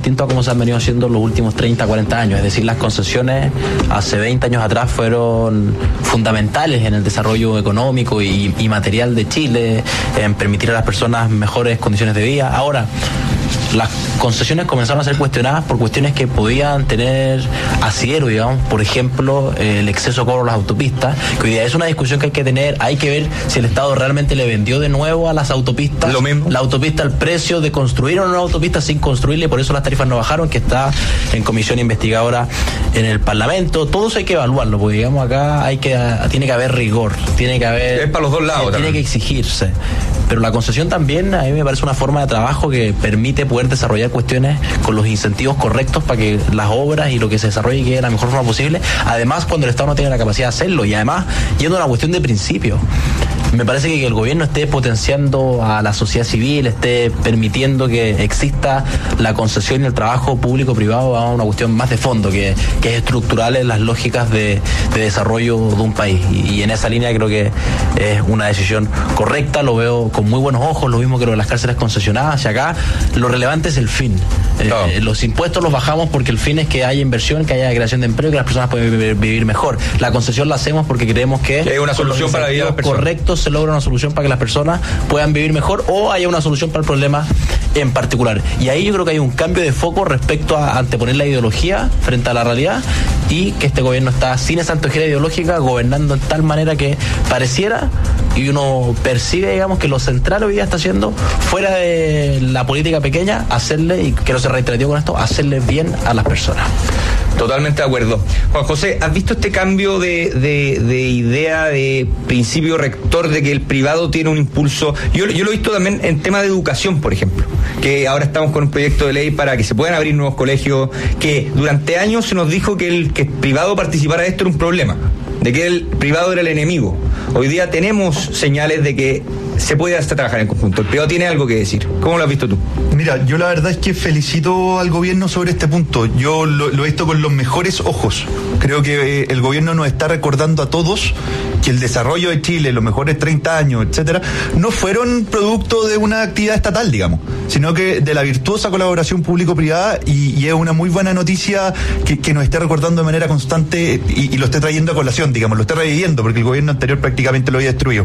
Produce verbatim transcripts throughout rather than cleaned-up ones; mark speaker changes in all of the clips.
Speaker 1: distinto a cómo se han venido haciendo los últimos treinta, cuarenta años. Es decir, las concesiones hace veinte años atrás fueron fundamentales en el desarrollo económico y, y material de Chile, en permitir a las personas mejores condiciones de vida. Ahora, las concesiones comenzaron a ser cuestionadas por cuestiones que podían tener asidero, digamos, por ejemplo, el exceso de cobro a las autopistas, que hoy día es una discusión que hay que tener. Hay que ver si el Estado realmente le vendió de nuevo a las autopistas
Speaker 2: Lo mismo.
Speaker 1: la autopista al precio de construir una nueva autopista sin construirle, por eso las tarifas no bajaron, que está en comisión investigadora en el Parlamento. Todo eso hay que evaluarlo, porque digamos acá hay que tiene que haber rigor, tiene que haber
Speaker 2: es para los dos lados,
Speaker 1: tiene
Speaker 2: también.
Speaker 1: que exigirse. Pero la concesión también a mí me parece una forma de trabajo que permite poder desarrollar cuestiones con los incentivos correctos para que las obras y lo que se desarrolle quede de la mejor forma posible, además cuando el Estado no tiene la capacidad de hacerlo, y además yendo a una cuestión de principio. Me parece que el gobierno esté potenciando a la sociedad civil, esté permitiendo que exista la concesión y el trabajo público-privado a una cuestión más de fondo, que, que es estructural en las lógicas de, de desarrollo de un país. Y, y en esa línea creo que es una decisión correcta, lo veo con muy buenos ojos, lo mismo que lo de las cárceles concesionadas. Y acá lo relevante es el fin.
Speaker 2: No.
Speaker 1: Eh, los impuestos los bajamos porque el fin es que haya inversión, que haya creación de empleo, que las personas puedan vivir, vivir mejor. La concesión la hacemos porque creemos que
Speaker 2: es una solución para la vida de las personas.
Speaker 1: Correcto, se logra una solución para que las personas puedan vivir mejor o haya una solución para el problema en particular. Y ahí yo creo que hay un cambio de foco respecto a anteponer la ideología frente a la realidad, y que este gobierno está sin esa antojera ideológica, gobernando en tal manera que pareciera, y uno percibe, digamos, que lo central hoy día está haciendo, fuera de la política pequeña, hacerle, y quiero ser reiterativo con esto, hacerle bien a las personas.
Speaker 2: Totalmente de acuerdo. Juan José, ¿has visto este cambio de, de, de idea, de principio rector de que el privado tiene un impulso? Yo, yo lo he visto también en tema de educación, por ejemplo, que ahora estamos con un proyecto de ley para que se puedan abrir nuevos colegios, que durante años se nos dijo que el, que el privado participara de esto era un problema, de que el privado era el enemigo. Hoy día tenemos señales de que se puede hasta trabajar en conjunto. El privado tiene algo que decir. ¿Cómo lo has visto tú?
Speaker 3: Mira, yo la verdad es que felicito al gobierno sobre este punto. Yo lo, lo he visto con los mejores ojos. Creo que eh, el gobierno nos está recordando a todos que el desarrollo de Chile, los mejores treinta años, etcétera, no fueron producto de una actividad estatal, digamos, sino que de la virtuosa colaboración público-privada, y, y es una muy buena noticia que, que nos esté recordando de manera constante y, y lo esté trayendo a colación, digamos, lo esté reviviendo, porque el gobierno anterior prácticamente lo había destruido.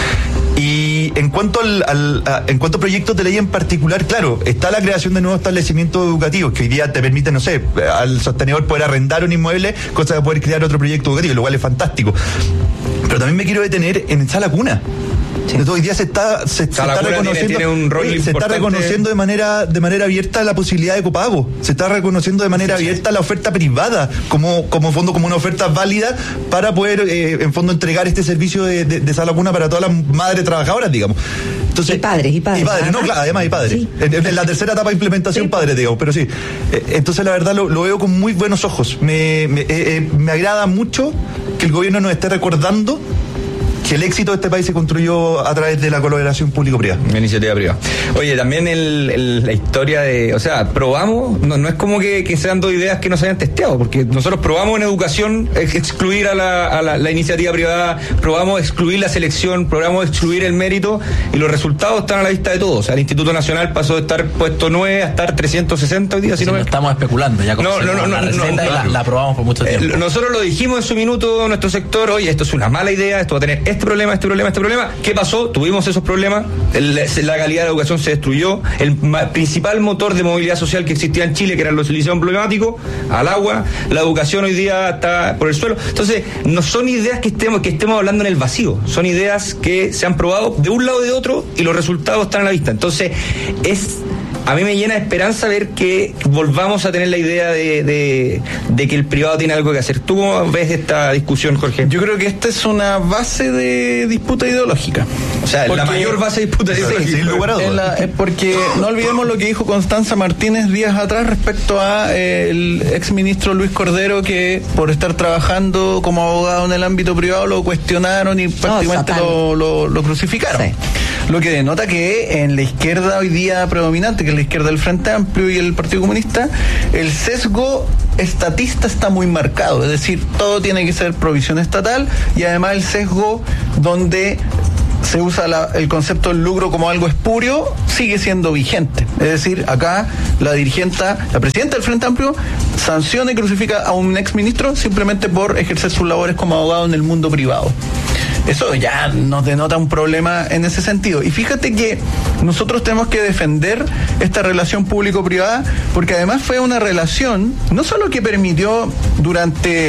Speaker 3: Y en cuanto al, al a, en cuanto a proyectos de ley en particular, claro, está la creación de nuevos establecimientos educativos que hoy día te permiten, no sé, al sostenedor poder arrendar un inmueble, cosa de poder crear otro proyecto educativo, lo cual es fantástico. Pero también me quiero detener en Sala Cuna. Sí. Hoy día se está se, se está reconociendo
Speaker 2: tiene, tiene un rol
Speaker 3: se está reconociendo de manera de manera abierta la posibilidad de copago, se está reconociendo de manera abierta la oferta privada como como fondo, como una oferta válida para poder eh, en fondo entregar este servicio de, de, de Sala Cuna para todas las madres trabajadoras, digamos. Entonces,
Speaker 4: y padres, y padres.
Speaker 3: Y padres, no, claro, además y padres. Sí. En, en la tercera etapa de implementación, sí, padres, digamos, pero sí. Entonces, la verdad, lo, lo veo con muy buenos ojos. Me, me, eh, me agrada mucho que el gobierno nos esté recordando que el éxito de este país se construyó a través de la colaboración público-privada.
Speaker 2: Iniciativa privada. Oye, también el, el, la historia de, o sea, probamos, no, no es como que, que sean dos ideas que no se hayan testeado, porque nosotros probamos en educación excluir a la, a la, la iniciativa privada, probamos excluir la selección, probamos excluir el mérito, y los resultados están a la vista de todos. O sea, el Instituto Nacional pasó de estar puesto nueve a estar trescientos sesenta hoy día. Si
Speaker 1: sí,
Speaker 2: no,
Speaker 1: no
Speaker 2: me...
Speaker 1: estamos especulando, ya
Speaker 2: no, no, no,
Speaker 1: la receta
Speaker 2: no, no,
Speaker 1: y la, la aprobamos por mucho tiempo.
Speaker 2: Eh, nosotros lo dijimos en su minuto, nuestro sector, oye, esto es una mala idea, esto va a tener este problema, este problema, este problema. ¿Qué pasó? Tuvimos esos problemas, el, la calidad de la educación se destruyó, el ma- principal motor de movilidad social que existía en Chile, que eran los liceos emblemáticos, al agua, la educación hoy día está por el suelo. Entonces, no son ideas que estemos, que estemos hablando en el vacío, son ideas que se han probado de un lado y de otro y los resultados están a la vista. Entonces, es... a mí me llena de esperanza ver que volvamos a tener la idea de, de, de que el privado tiene algo que hacer. ¿Tú cómo ves esta discusión, Jorge?
Speaker 5: Yo creo que esta es una base de disputa ideológica.
Speaker 2: O sea, porque la mayor base de disputa ideológica.
Speaker 3: Sí,
Speaker 5: es porque no olvidemos lo que dijo Constanza Martínez días atrás respecto a eh, el exministro Luis Cordero, que por estar trabajando como abogado en el ámbito privado lo cuestionaron y prácticamente no, lo, lo, lo crucificaron. Sí. Lo que denota que en la izquierda hoy día predominante, que es la izquierda del Frente Amplio y el Partido Comunista, el sesgo estatista está muy marcado, es decir, todo tiene que ser provisión estatal, y además el sesgo donde se usa la, el concepto del lucro como algo espurio, sigue siendo vigente. Es decir, acá la dirigenta, la presidenta del Frente Amplio, sanciona y crucifica a un exministro simplemente por ejercer sus labores como abogado en el mundo privado. Eso ya nos denota un problema en ese sentido. Y fíjate que nosotros tenemos que defender esta relación público-privada, porque además fue una relación, no solo que permitió durante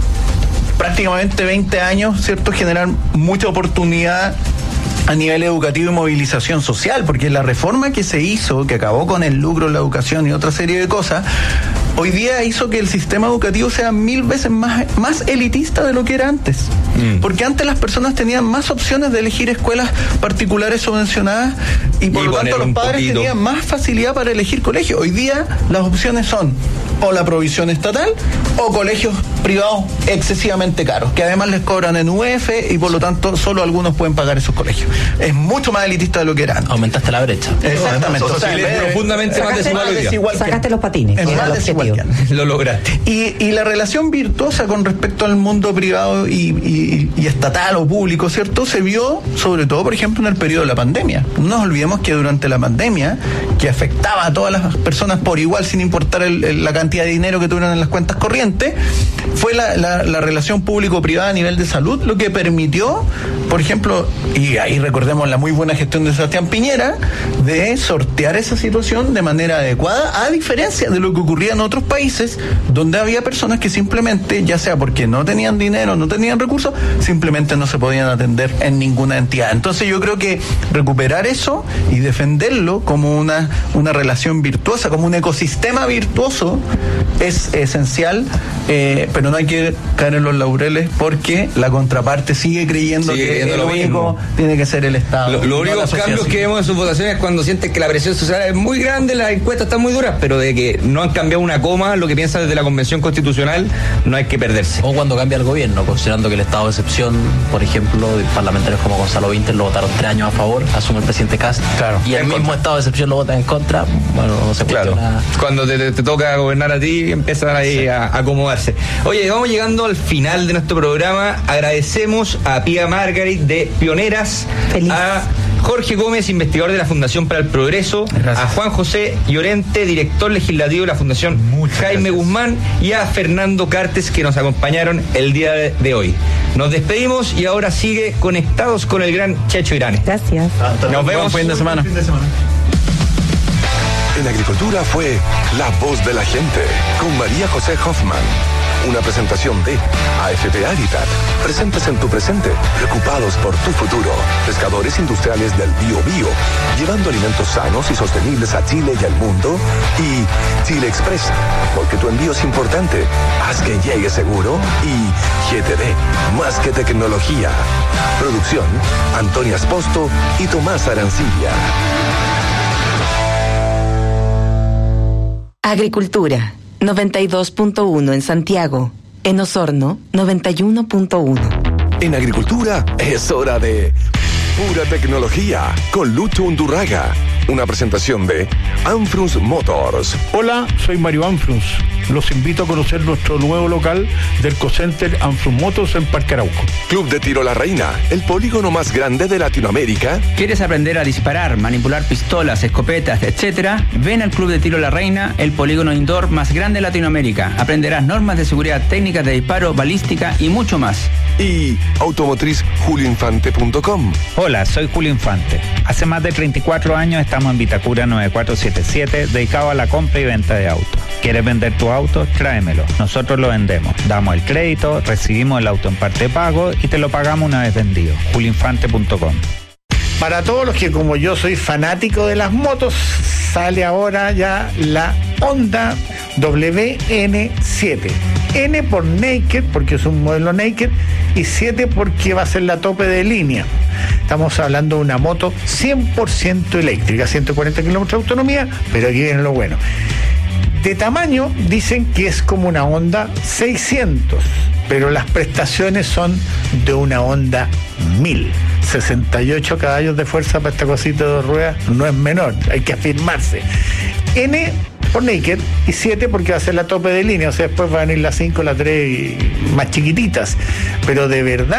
Speaker 5: prácticamente veinte años, ¿cierto?, generar mucha oportunidad a nivel educativo y movilización social, porque la reforma que se hizo, que acabó con el lucro en la educación y otra serie de cosas, hoy día hizo que el sistema educativo sea mil veces más, más elitista de lo que era antes. Mm. Porque antes las personas tenían más opciones de elegir escuelas particulares subvencionadas y por y lo tanto los padres poquito. tenían más facilidad para elegir colegios. Hoy día las opciones son o la provisión estatal o colegios privados excesivamente caros, que además les cobran en U F y por lo tanto solo algunos pueden pagar esos colegios. Es mucho más elitista de lo que era antes.
Speaker 1: Aumentaste la brecha.
Speaker 5: Exactamente.
Speaker 2: O sea, es profundamente
Speaker 4: sacaste,
Speaker 2: más desigual hoy día.
Speaker 4: desigual sacaste los patines.
Speaker 5: Es más desigual que
Speaker 2: lo lograste.
Speaker 5: Y, y la relación virtuosa con respecto al mundo privado y, y, y estatal o público, ¿cierto?, se vio sobre todo, por ejemplo, en el periodo de la pandemia. No nos olvidemos que durante la pandemia, que afectaba a todas las personas por igual, sin importar el, el, la cantidad de dinero que tuvieran en las cuentas corrientes, fue la, la, la relación público-privada a nivel de salud lo que permitió, por ejemplo, y ahí recordemos la muy buena gestión de Sebastián Piñera, de sortear esa situación de manera adecuada, a diferencia de lo que ocurría en otros países, donde había personas que simplemente, ya sea porque no tenían dinero, no tenían recursos, simplemente no se podían atender en ninguna entidad. Entonces yo creo que recuperar eso y defenderlo como una, una relación virtuosa, como un ecosistema virtuoso, es esencial, eh, pero no hay que caer en los laureles porque la contraparte sigue creyendo sigue que el único mismo. tiene que ser el Estado.
Speaker 2: Los lo únicos cambios que vemos en sus votaciones es cuando sienten que la presión social es muy grande, las encuestas están muy duras, pero de que no han cambiado una coma, lo que piensa desde la Convención Constitucional, no hay que perderse.
Speaker 1: O cuando cambia el gobierno, considerando que el estado de excepción, por ejemplo, parlamentarios como Gonzalo Vinter lo votaron tres años a favor, asume el presidente Kast,
Speaker 2: claro,
Speaker 1: y el mismo contra. estado de excepción lo vota en contra, bueno, no se
Speaker 2: claro. cuestiona. Cuando te, te, te toca gobernar a ti, empiezan ahí sí. a, a acomodarse. Oye, vamos llegando al final de nuestro programa. Agradecemos a Pia Margarit de Pioneras, Feliz. a Jorge Gómez, investigador de la Fundación para el Progreso, gracias. a Juan José Llorente, director legislativo de la Fundación Muchas Jaime gracias. Guzmán, y a Fernando Cartes, que nos acompañaron el día de, de hoy. Nos despedimos y ahora sigue conectados con el gran Checho Irane.
Speaker 4: Gracias.
Speaker 2: Hasta nos vemos.
Speaker 5: Buen fin de semana.
Speaker 6: Fin de semana. En Agricultura fue La Voz de la Gente con María José Hoffman. Una presentación de A F P Habitat. Presentes en tu presente, preocupados por tu futuro. Pescadores industriales del Biobío, llevando alimentos sanos y sostenibles a Chile y al mundo. Y Chile Express, porque tu envío es importante. Haz que llegue seguro. Y G T D, más que tecnología. Producción, Antonia Esposto y Tomás Arancilla.
Speaker 7: Agricultura, noventa y dos punto uno en Santiago. En Osorno, noventa y uno punto uno.
Speaker 6: En Agricultura es hora de Pura Tecnología con Lucho Undurraga. Una presentación de Anfrus Motors.
Speaker 8: Hola, soy Mario Anfrus. Los invito a conocer nuestro nuevo local del Cocenter Anfrus Motors en Parque Arauco.
Speaker 6: Club de Tiro La Reina, el polígono más grande de Latinoamérica.
Speaker 9: ¿Quieres aprender a disparar, manipular pistolas, escopetas, etcétera? Ven al Club de Tiro La Reina, el polígono indoor más grande de Latinoamérica. Aprenderás normas de seguridad, técnicas de disparo, balística y mucho más.
Speaker 6: Y automotriz julio infante punto com.
Speaker 10: Hola, soy Julio Infante. Hace más de treinta y cuatro años estamos en Vitacura nueve cuatro siete siete, dedicado a la compra y venta de autos. ¿Quieres vender tu auto? Tráemelo. Nosotros lo vendemos. Damos el crédito, recibimos el auto en parte de pago y te lo pagamos una vez vendido. julio infante punto com.
Speaker 8: Para todos los que como yo soy fanático de las motos, sale ahora ya la Honda W N siete. N por Naked, porque es un modelo Naked, y siete porque va a ser la tope de línea. Estamos hablando de una moto cien por ciento eléctrica, ciento cuarenta kilómetros de autonomía, pero aquí viene lo bueno. De tamaño dicen que es como una Honda seiscientos, pero las prestaciones son de una Honda mil. sesenta y ocho caballos de fuerza para esta cosita de dos ruedas no es menor, hay que afirmarse. N por Naked y siete porque va a ser la tope de línea, o sea, después van a ir las cinco, las tres y más chiquititas, pero de verdad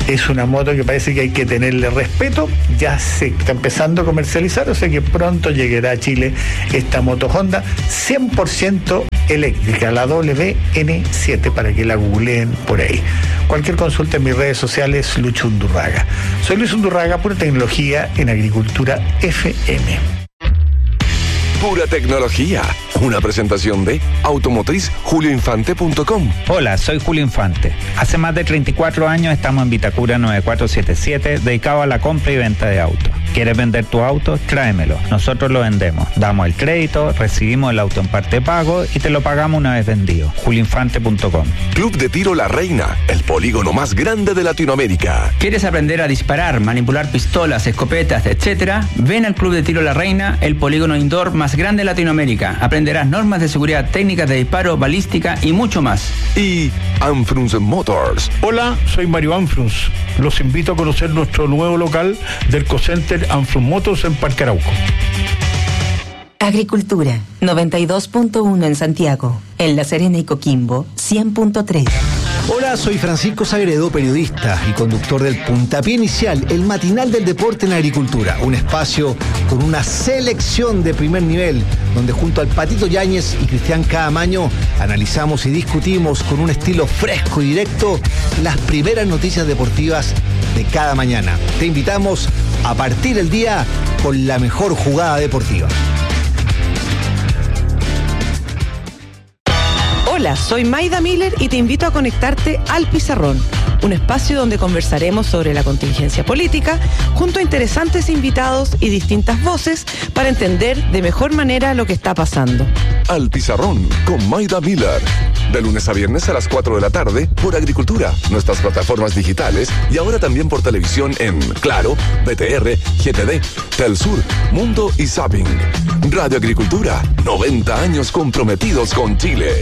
Speaker 8: Es una moto que parece que hay que tenerle respeto. Ya se está empezando a comercializar, o sea que pronto llegará a Chile esta moto Honda cien por ciento eléctrica, la W N siete, para que la googleen por ahí. Cualquier consulta en mis redes sociales, Lucho Undurraga. Soy Luis Undurraga, pura tecnología en Agricultura F M.
Speaker 6: Pura tecnología. Una presentación de automotriz julio infante punto com.
Speaker 10: Hola, soy Julio Infante. Hace más de treinta y cuatro años estamos en Vitacura nueve cuatro siete siete, dedicado a la compra y venta de autos. ¿Quieres vender tu auto? Tráemelo. Nosotros lo vendemos. Damos el crédito, recibimos el auto en parte pago y te lo pagamos una vez vendido. julio infante punto com.
Speaker 6: Club de Tiro La Reina, el polígono más grande de Latinoamérica.
Speaker 9: ¿Quieres aprender a disparar, manipular pistolas, escopetas, etcétera? Ven al Club de Tiro La Reina, el polígono indoor más grande de Latinoamérica. Aprenderás normas de seguridad, técnicas de disparo, balística y mucho más.
Speaker 6: Y Anfruns Motors.
Speaker 4: Hola, soy Mario Anfruns. Los invito a conocer nuestro nuevo local del Cocenter Anfruns Motors en Parque Arauco.
Speaker 7: Agricultura, noventa y dos punto uno en Santiago. En La Serena y Coquimbo, cien punto tres.
Speaker 11: Hola, soy Francisco Sagredo, periodista y conductor del Puntapié Inicial, el matinal del deporte en la agricultura. Un espacio con una selección de primer nivel, donde junto al Patito Yáñez y Cristian Caamaño analizamos y discutimos con un estilo fresco y directo las primeras noticias deportivas de cada mañana. Te invitamos a partir el día con la mejor jugada deportiva.
Speaker 12: Hola, soy Maida Miller y te invito a conectarte al Pizarrón, un espacio donde conversaremos sobre la contingencia política junto a interesantes invitados y distintas voces para entender de mejor manera lo que está pasando.
Speaker 6: Al Pizarrón con Maida Miller. De lunes a viernes a las cuatro de la tarde por Agricultura, nuestras plataformas digitales y ahora también por televisión en Claro, B T R, G T D, Telsur, Mundo y Zapping. Radio Agricultura, noventa años comprometidos con Chile.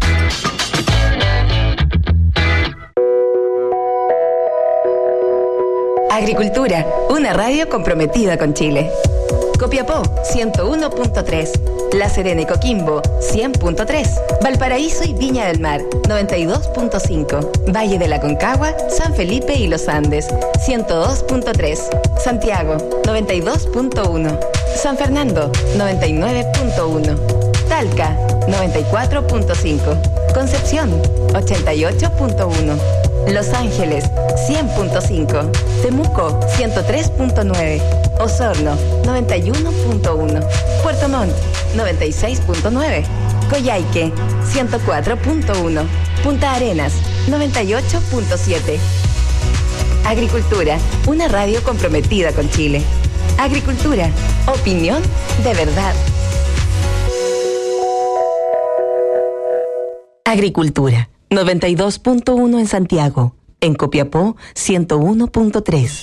Speaker 7: Agricultura, una radio comprometida con Chile. Copiapó, ciento uno punto tres. La Serena y Coquimbo, cien punto tres. Valparaíso y Viña del Mar, noventa y dos punto cinco. Valle de la Concagua, San Felipe y Los Andes, ciento dos punto tres. Santiago, noventa y dos punto uno. San Fernando, noventa y nueve punto uno. Talca, noventa y cuatro punto cinco. Concepción, ochenta y ocho punto uno. Los Ángeles, cien punto cinco. Temuco, ciento tres punto nueve. Osorno, noventa y uno punto uno. Puerto Montt, noventa y seis punto nueve. Coyhaique, ciento cuatro punto uno. Punta Arenas, noventa y ocho punto siete. Agricultura, una radio comprometida con Chile. Agricultura, opinión de verdad. Agricultura, noventa y dos punto uno en Santiago. En Copiapó, ciento uno punto tres.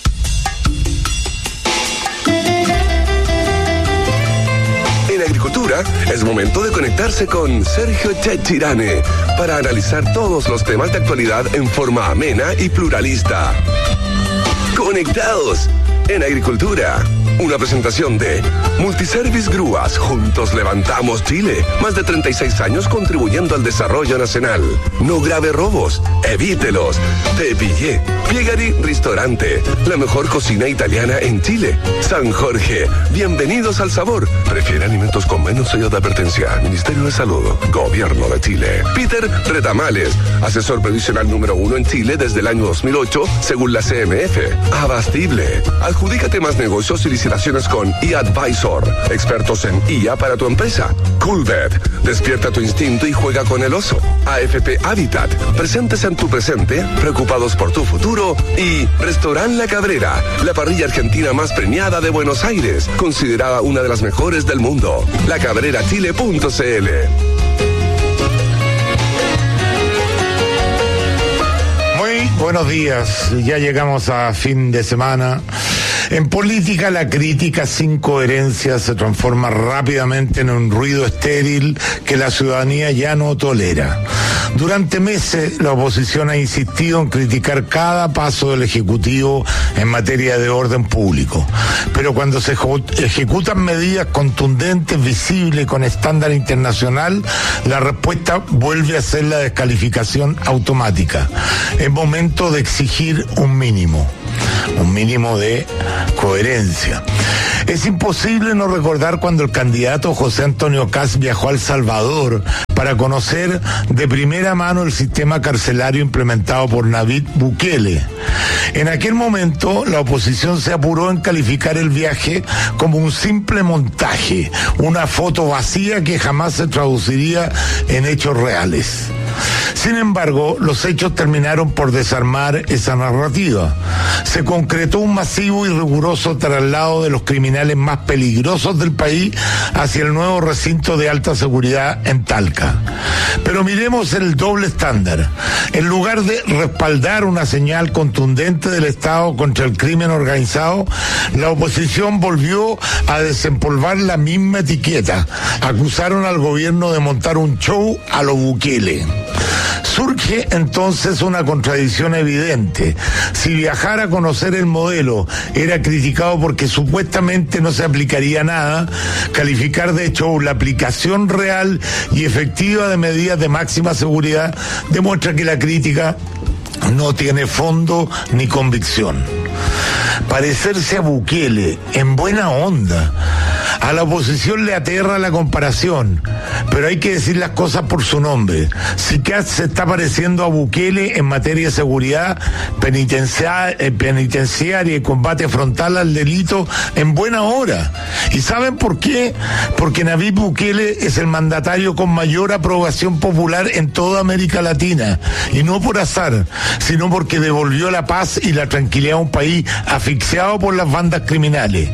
Speaker 6: En Agricultura es momento de conectarse con Sergio Chechirane para analizar todos los temas de actualidad en forma amena y pluralista. Conectados en Agricultura. Una presentación de Multiservice Grúas. Juntos levantamos Chile. Más de treinta y seis años contribuyendo al desarrollo nacional. No grave robos. Evítelos. Te pillé. Piegari Ristorante. La mejor cocina italiana en Chile. San Jorge. Bienvenidos al sabor. Prefiere alimentos con menos sello de advertencia. Ministerio de Salud. Gobierno de Chile. Peter Retamales. Asesor previsional número uno en Chile desde el año dos mil ocho, según la C M F. Abastible. Adjudícate más negocios y licitaciones con eAdvisor, expertos en I A para tu empresa. Coolbet, despierta tu instinto y juega con el oso. A F P Habitat, presentes en tu presente, preocupados por tu futuro. Y Restaurant La Cabrera, la parrilla argentina más premiada de Buenos Aires, considerada una de las mejores del mundo. la cabrera chile punto c l.
Speaker 8: Muy buenos días, ya llegamos a fin de semana.
Speaker 13: En política, la crítica sin coherencia se transforma rápidamente en un ruido estéril que la ciudadanía ya no tolera. Durante meses, la oposición ha insistido en criticar cada paso del Ejecutivo en materia de orden público. Pero cuando se ejecutan medidas contundentes, visibles, con estándar internacional, la respuesta vuelve a ser la descalificación automática. Es momento de exigir un mínimo. Un mínimo de coherencia. Es imposible no recordar cuando el candidato José Antonio Kast viajó a El Salvador para conocer de primera mano el sistema carcelario implementado por Nayib Bukele. En aquel momento, la oposición se apuró en calificar el viaje como un simple montaje, una foto vacía que jamás se traduciría en hechos reales. Sin embargo, los hechos terminaron por desarmar esa narrativa. Se concretó un masivo y riguroso traslado de los criminales más peligrosos del país hacia el nuevo recinto de alta seguridad en Talca. Pero miremos el doble estándar. En lugar de respaldar una señal contundente del Estado contra el crimen organizado, la oposición volvió a desempolvar la misma etiqueta. Acusaron al gobierno de montar un show a lo Bukele. Surge entonces una contradicción evidente. Si viajar a conocer el modelo era criticado porque supuestamente no se aplicaría nada, calificar de hecho la aplicación real y efectiva de medidas de máxima seguridad demuestra que la crítica no tiene fondo ni convicción. Parecerse a Bukele en buena onda. A la oposición le aterra la comparación, pero hay que decir las cosas por su nombre. Si Kast se está pareciendo a Bukele en materia de seguridad penitenciaria, penitenciaria y combate frontal al delito, en buena hora. ¿Y saben por qué? Porque Nayib Bukele es el mandatario con mayor aprobación popular en toda América Latina, y no por azar, sino porque devolvió la paz y la tranquilidad a un país asfixiado por las bandas criminales.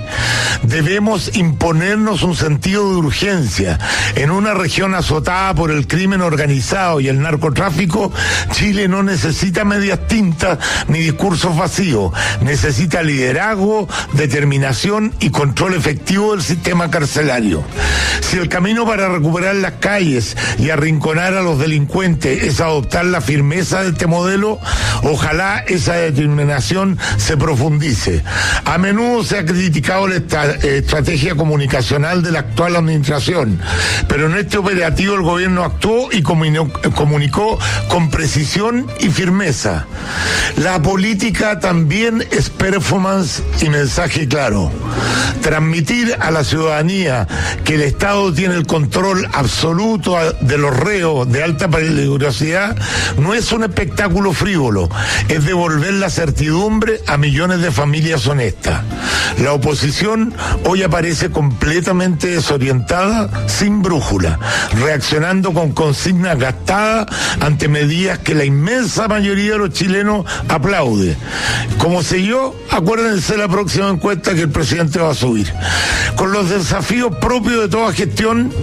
Speaker 13: Debemos imponernos un sentido de urgencia. En una región azotada por el crimen organizado y el narcotráfico, Chile no necesita medias tintas ni discursos vacíos. Necesita liderazgo, determinación y control efectivo del sistema carcelario. Si el camino para recuperar las calles y arrinconar a los delincuentes es adoptar la firmeza de este modelo, ojalá esa determinación se profundice. A menudo se ha criticado la esta, eh, estrategia comunicacional de la actual administración, pero en este operativo el gobierno actuó y comunicó, comunicó con precisión y firmeza. La política también es performance y mensaje claro. Transmitir a la ciudadanía que el Estado tiene el control absoluto de los reos de alta peligrosidad no es un espectáculo frívolo, es devolver la certidumbre a millones de familias honestas. La oposición hoy aparece completamente desorientada, sin brújula, reaccionando con consignas gastadas ante medidas que la inmensa mayoría de los chilenos aplaude. Como sé yo, acuérdense la próxima encuesta que el presidente va a subir. Con los desafíos propios de toda gestión,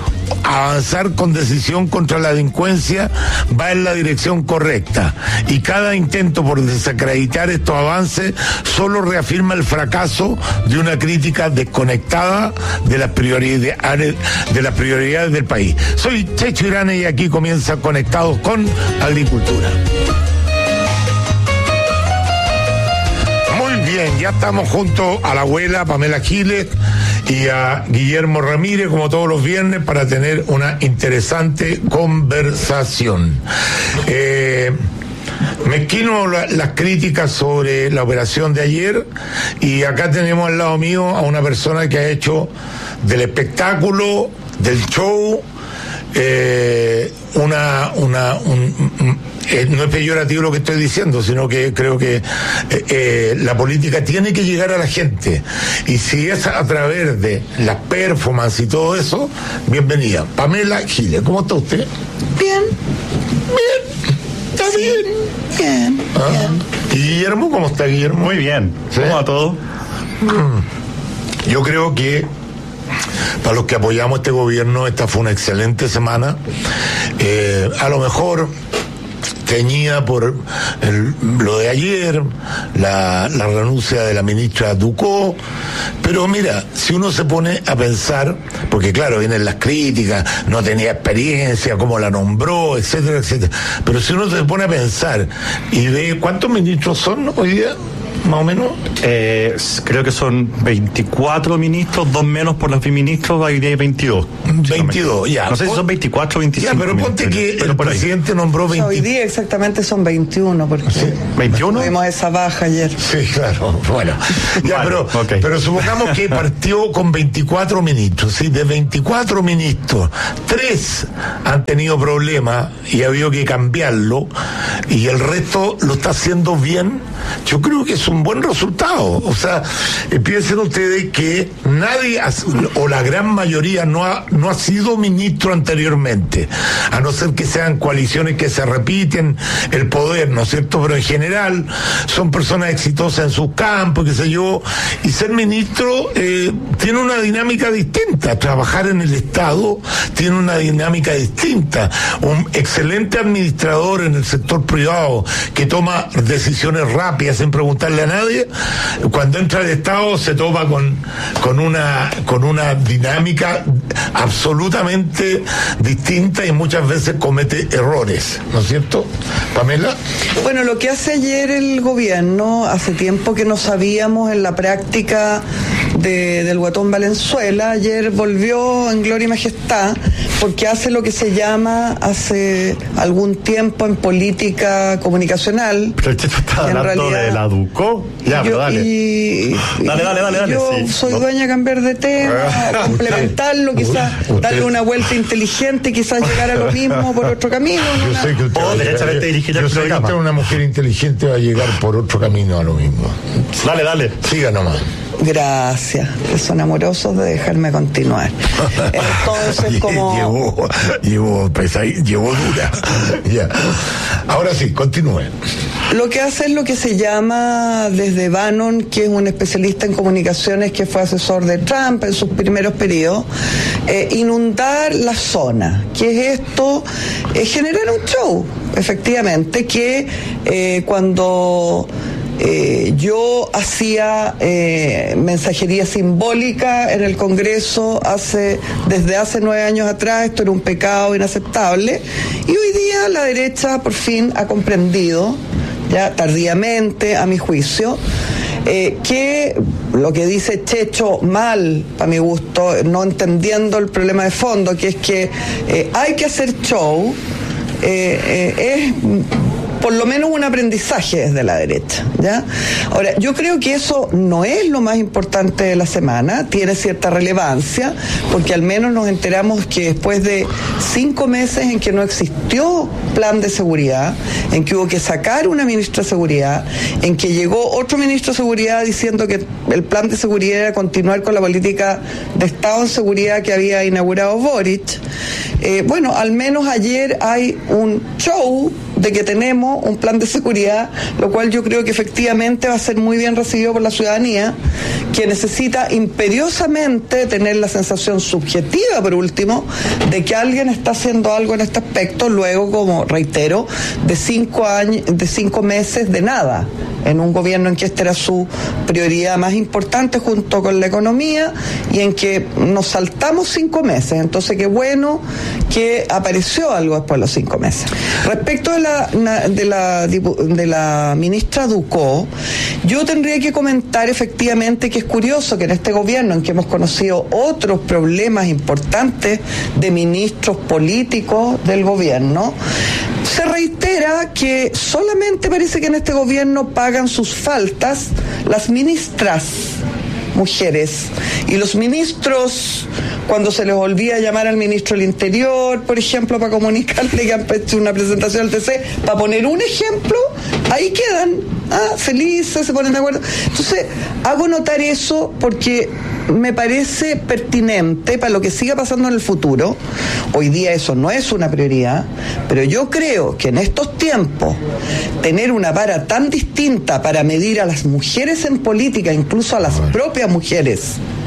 Speaker 13: avanzar con decisión contra la delincuencia va en la dirección correcta, y cada intento por desacreditar estos avances solo reafirma el fracaso de una crítica desconectada de las prioridades de las prioridades del país. Soy Checho Irane y aquí comienza Conectados con Agricultura. Muy bien, ya estamos junto a la abuela Pamela Giles y a Guillermo Ramírez, como todos los viernes, para tener una interesante conversación. Eh, Mezquino la, las críticas sobre la operación de ayer, y acá tenemos al lado mío a una persona que ha hecho del espectáculo, del show, eh, una, una, un, un, eh, no es peyorativo lo que estoy diciendo, sino que creo que eh, eh, la política tiene que llegar a la gente, y si es a través de las performances y todo eso, bienvenida. Pamela Giles, ¿cómo está usted?
Speaker 14: Bien.
Speaker 13: Bien. ¿Está bien?
Speaker 14: Bien,
Speaker 13: ¿Ah?
Speaker 14: bien.
Speaker 13: ¿Y Guillermo, cómo está, Guillermo?
Speaker 15: Muy bien.
Speaker 13: ¿Sí?
Speaker 15: ¿Cómo va todo?
Speaker 13: Yo creo que para los que apoyamos este gobierno, esta fue una excelente semana. Eh, a lo mejor teñida por el, lo de ayer, la, la renuncia de la ministra Ducó, pero mira, si uno se pone a pensar, porque claro, vienen las críticas, no tenía experiencia, cómo la nombró, etcétera, etcétera, pero si uno se pone a pensar y ve cuántos ministros son hoy día, más o menos.
Speaker 14: Eh, creo que son veinticuatro ministros, dos menos por los ministros, hay veintidós.
Speaker 13: veintidós, ya.
Speaker 14: No sé si son veinticuatro o veinticinco.
Speaker 13: Ya, pero ponte que el presidente nombró
Speaker 15: veinte. Hoy día exactamente son veintiuno, porque ¿sí?
Speaker 14: ¿veintiuno?
Speaker 15: Tuvimos esa baja ayer.
Speaker 13: Sí, claro, bueno. Ya, vale, pero, okay. pero supongamos que partió con veinticuatro ministros, ¿sí? De veinticuatro ministros, tres han tenido problemas y ha habido que cambiarlo, y el resto lo está haciendo bien. Yo creo que es un buen resultado. O sea, eh, piensen ustedes que nadie, o la gran mayoría, no ha, no ha sido ministro anteriormente, a no ser que sean coaliciones que se repiten el poder, ¿no es cierto? Pero en general son personas exitosas en sus campos, qué sé yo, y ser ministro eh, tiene una dinámica distinta. Trabajar en el Estado tiene una dinámica distinta. Un excelente administrador en el sector privado que toma decisiones rápidas sin preguntarle a nadie, cuando entra al Estado se toma con, con una con una dinámica absolutamente distinta y muchas veces comete errores, ¿no es cierto, Pamela?
Speaker 15: Bueno, lo que hace ayer el gobierno, hace tiempo que no sabíamos en la práctica de, del Guatón Valenzuela, ayer volvió en gloria y majestad, porque hace lo que se llama hace algún tiempo en política comunicacional.
Speaker 14: Pero el Checho está hablando realidad, de la Ducó. Ya,
Speaker 15: yo,
Speaker 14: pero dale.
Speaker 15: Y,
Speaker 14: dale, dale, dale, dale.
Speaker 15: Yo
Speaker 14: sí,
Speaker 15: soy
Speaker 14: no.
Speaker 15: dueña de cambiar de tema, complementarlo, quizás darle una vuelta inteligente y quizás llegar a lo mismo por otro camino.
Speaker 13: Yo
Speaker 15: una...
Speaker 13: sé que usted,
Speaker 14: o derechamente dirigir el
Speaker 13: yo sé que usted, una mujer inteligente, va a llegar por otro camino a lo mismo.
Speaker 14: Dale, dale.
Speaker 13: Siga nomás.
Speaker 15: Gracias, que son amorosos de dejarme continuar. Entonces, como...
Speaker 13: Llevó, llevó, pesa, llevó dura. Ya. Ahora sí, continúe.
Speaker 15: Lo que hace es lo que se llama desde Bannon, que es un especialista en comunicaciones que fue asesor de Trump en sus primeros periodos, eh, inundar la zona. ¿Qué es esto? Eh, generar un show, efectivamente, que eh, cuando... Eh, yo hacía eh, mensajería simbólica en el Congreso hace desde hace nueve años atrás, esto era un pecado inaceptable, y hoy día la derecha por fin ha comprendido, ya tardíamente a mi juicio, eh, que lo que dice Checho mal, para mi gusto, no entendiendo el problema de fondo, que es que eh, hay que hacer show, eh, eh, es... por lo menos un aprendizaje desde la derecha, ¿ya? Ahora, yo creo que eso no es lo más importante de la semana, tiene cierta relevancia, porque al menos nos enteramos que después de cinco meses en que no existió plan de seguridad, en que hubo que sacar una ministra de seguridad, en que llegó otro ministro de seguridad diciendo que el plan de seguridad era continuar con la política de Estado en seguridad que había inaugurado Boric, eh, bueno, al menos ayer hay un show de que tenemos un plan de seguridad, lo cual yo creo que efectivamente va a ser muy bien recibido por la ciudadanía, que necesita imperiosamente tener la sensación subjetiva, por último, de que alguien está haciendo algo en este aspecto, luego, como reitero, de cinco años, de cinco meses de nada, en un gobierno en que esta era su prioridad más importante junto con la economía, y en que nos saltamos cinco meses. Entonces, qué bueno que apareció algo después de los cinco meses. Respecto de la, de la, de la ministra Ducó, yo tendría que comentar efectivamente que es curioso que en este gobierno, en que hemos conocido otros problemas importantes de ministros políticos del gobierno, se reitera que solamente parece que en este gobierno pagan sus faltas las ministras mujeres, y los ministros, cuando se les olvida llamar al ministro del Interior, por ejemplo, para comunicarle que han hecho una presentación al T C, para poner un ejemplo, ahí quedan, ah, felices, se ponen de acuerdo. Entonces, hago notar eso porque me parece pertinente para lo que siga pasando en el futuro. Hoy día eso no es una prioridad, pero yo creo que en estos tiempos tener una vara tan distinta para medir a las mujeres en política, incluso a las propias mujeres,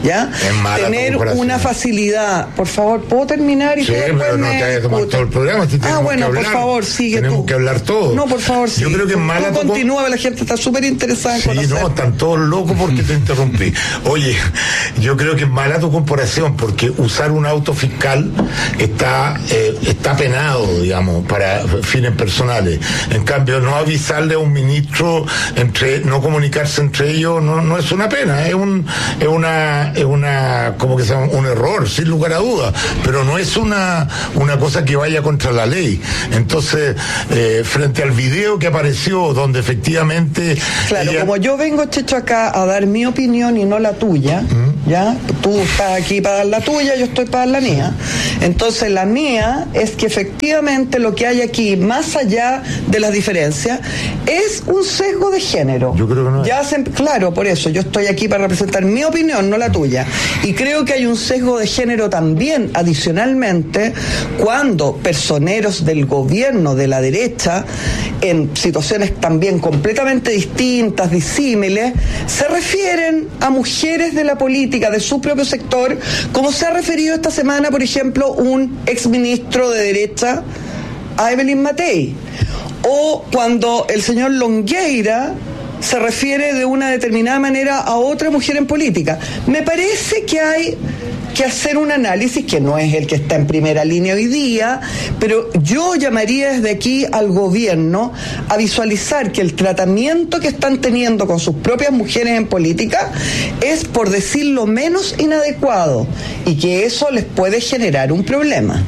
Speaker 15: ¿ya? Tener una facilidad. Por favor, ¿puedo terminar? Y
Speaker 13: sí, pero no te hayas tomado todo el programa. Si
Speaker 15: ah, bueno, por favor, sigue
Speaker 13: tenemos
Speaker 15: tú.
Speaker 13: que hablar todo.
Speaker 15: No, por favor, sigue.
Speaker 13: Yo creo que es mala
Speaker 15: tú continúa, la gente está súper interesada en
Speaker 13: sí,
Speaker 15: conocer.
Speaker 13: no, están todos locos porque te interrumpí. Oye, yo creo que es mala tu comparación, porque usar un auto fiscal está, eh, está penado, digamos, para fines personales. En cambio, no avisarle a un ministro, entre no comunicarse entre ellos, no, no es una pena, es un es una es una como que se llama un error, sin lugar a dudas, pero no es una una cosa que vaya contra la ley. Entonces, eh, frente al video que apareció, donde efectivamente
Speaker 15: claro,
Speaker 13: ella...
Speaker 15: como yo vengo, Checho, acá a dar mi opinión y no la tuya, ¿Mm? ¿ya? Tú estás aquí para dar la tuya, yo estoy para dar la mía. Entonces, la mía es que efectivamente lo que hay aquí, más allá de las diferencias, es un sesgo de género.
Speaker 13: Yo creo que no es.
Speaker 15: Ya se, claro, por eso yo estoy aquí para representar mi opinión, no la tuya. Y creo que hay un sesgo de género también, adicionalmente, cuando personeros del gobierno de la derecha, en situaciones también completamente distintas, disímiles, se refieren a mujeres de la política de su propio sector, como se ha referido esta semana, por ejemplo, un exministro de derecha a Evelyn Matei, o cuando el señor Longueira se refiere de una determinada manera a otra mujer en política. Me parece que hay que hacer un análisis que no es el que está en primera línea hoy día, pero yo llamaría desde aquí al gobierno a visualizar que el tratamiento que están teniendo con sus propias mujeres en política es, por decirlo menos, inadecuado, y que eso les puede generar un problema.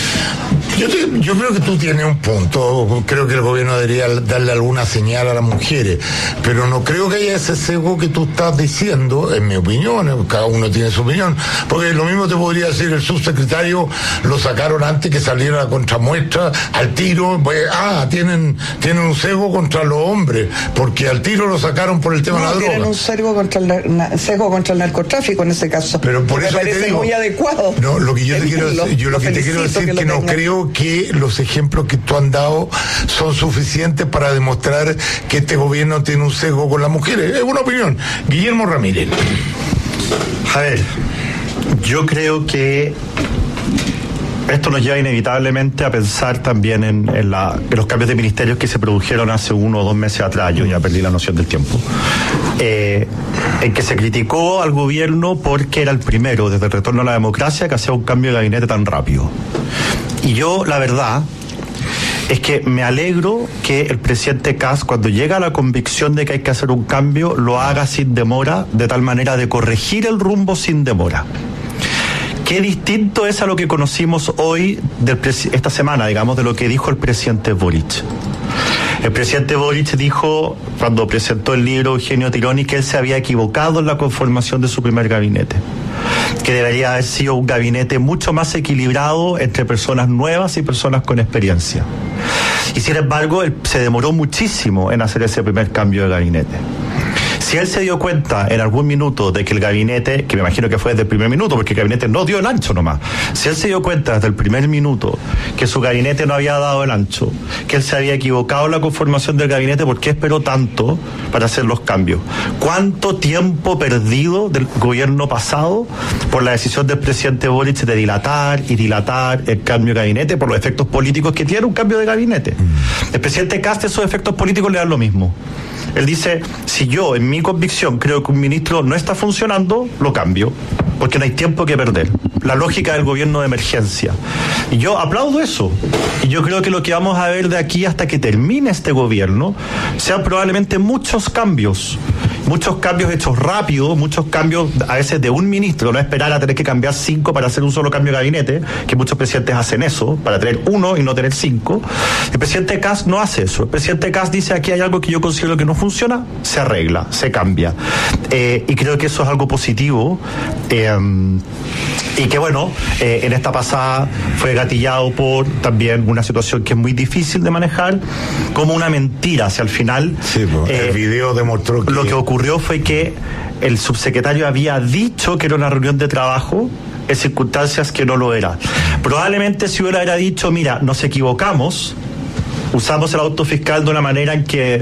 Speaker 13: Yo, te, yo creo que tú tienes un punto. Creo que el gobierno debería darle alguna señal a las mujeres, pero no creo que haya ese sesgo que tú estás diciendo, en mi opinión. Cada uno tiene su opinión, porque lo mismo te podría decir el subsecretario, lo sacaron antes que saliera la contramuestra al tiro, pues, ah, tienen tienen un sesgo contra los hombres, porque al tiro lo sacaron por el tema
Speaker 15: no,
Speaker 13: de la droga.
Speaker 15: Tienen un sesgo contra el sesgo contra el narcotráfico en ese caso.
Speaker 13: Pero por
Speaker 15: me
Speaker 13: eso
Speaker 15: parece
Speaker 13: que te digo,
Speaker 15: muy adecuado.
Speaker 13: No, lo que yo te quiero decir, yo lo, lo que te quiero decir es que, que no creo que los ejemplos que tú han dado son suficientes para demostrar que este gobierno tiene un sesgo con las mujeres. Es una opinión. Guillermo Ramírez.
Speaker 14: A ver, yo creo que esto nos lleva inevitablemente a pensar también en, en, la, en los cambios de ministerios que se produjeron hace uno o dos meses atrás. Yo ya perdí la noción del tiempo. Eh, en que se criticó al gobierno porque era el primero desde el retorno a la democracia que hacía un cambio de gabinete tan rápido. Y yo, la verdad, es que me alegro que el presidente Kast, cuando llega a la convicción de que hay que hacer un cambio, lo haga sin demora, de tal manera de corregir el rumbo sin demora. Qué distinto es a lo que conocimos hoy, del presi- esta semana, digamos, de lo que dijo el presidente Boric. El presidente Boric dijo, cuando presentó el libro Eugenio Tironi, que él se había equivocado en la conformación de su primer gabinete, que debería haber sido un gabinete mucho más equilibrado entre personas nuevas y personas con experiencia. Y sin embargo, él se demoró muchísimo en hacer ese primer cambio de gabinete. Si él se dio cuenta en algún minuto de que el gabinete, que me imagino que fue desde el primer minuto, porque el gabinete no dio el ancho nomás, si él se dio cuenta desde el primer minuto que su gabinete no había dado el ancho, que él se había equivocado en la conformación del gabinete, ¿por qué esperó tanto para hacer los cambios? ¿Cuánto tiempo perdido del gobierno pasado por la decisión del presidente Boric de dilatar y dilatar el cambio de gabinete por los efectos políticos que tiene un cambio de gabinete? El presidente Kast, esos efectos políticos le dan lo mismo. Él dice, si yo en mi convicción creo que un ministro no está funcionando, lo cambio, porque no hay tiempo que perder. La lógica del gobierno de emergencia. Y yo aplaudo eso. Y yo creo que lo que vamos a ver de aquí hasta que termine este gobierno sean probablemente muchos cambios. Muchos cambios hechos rápido, muchos cambios a veces de un ministro, no esperar a tener que cambiar cinco para hacer un solo cambio de gabinete, que muchos presidentes hacen eso, para tener uno y no tener cinco. El presidente Kast no hace eso. El presidente Kast dice, aquí hay algo que yo considero que no funciona, se arregla, se cambia. Eh, y creo que eso es algo positivo. Eh, y que bueno, eh, en esta pasada fue gatillado por también una situación que es muy difícil de manejar, como una mentira. Si al final
Speaker 13: sí, pues, eh, el video demostró que
Speaker 14: lo que ocurrió fue que el subsecretario había dicho que era una reunión de trabajo en circunstancias que no lo era. Probablemente si hubiera dicho, mira, nos equivocamos, usamos el auto fiscal de una manera en que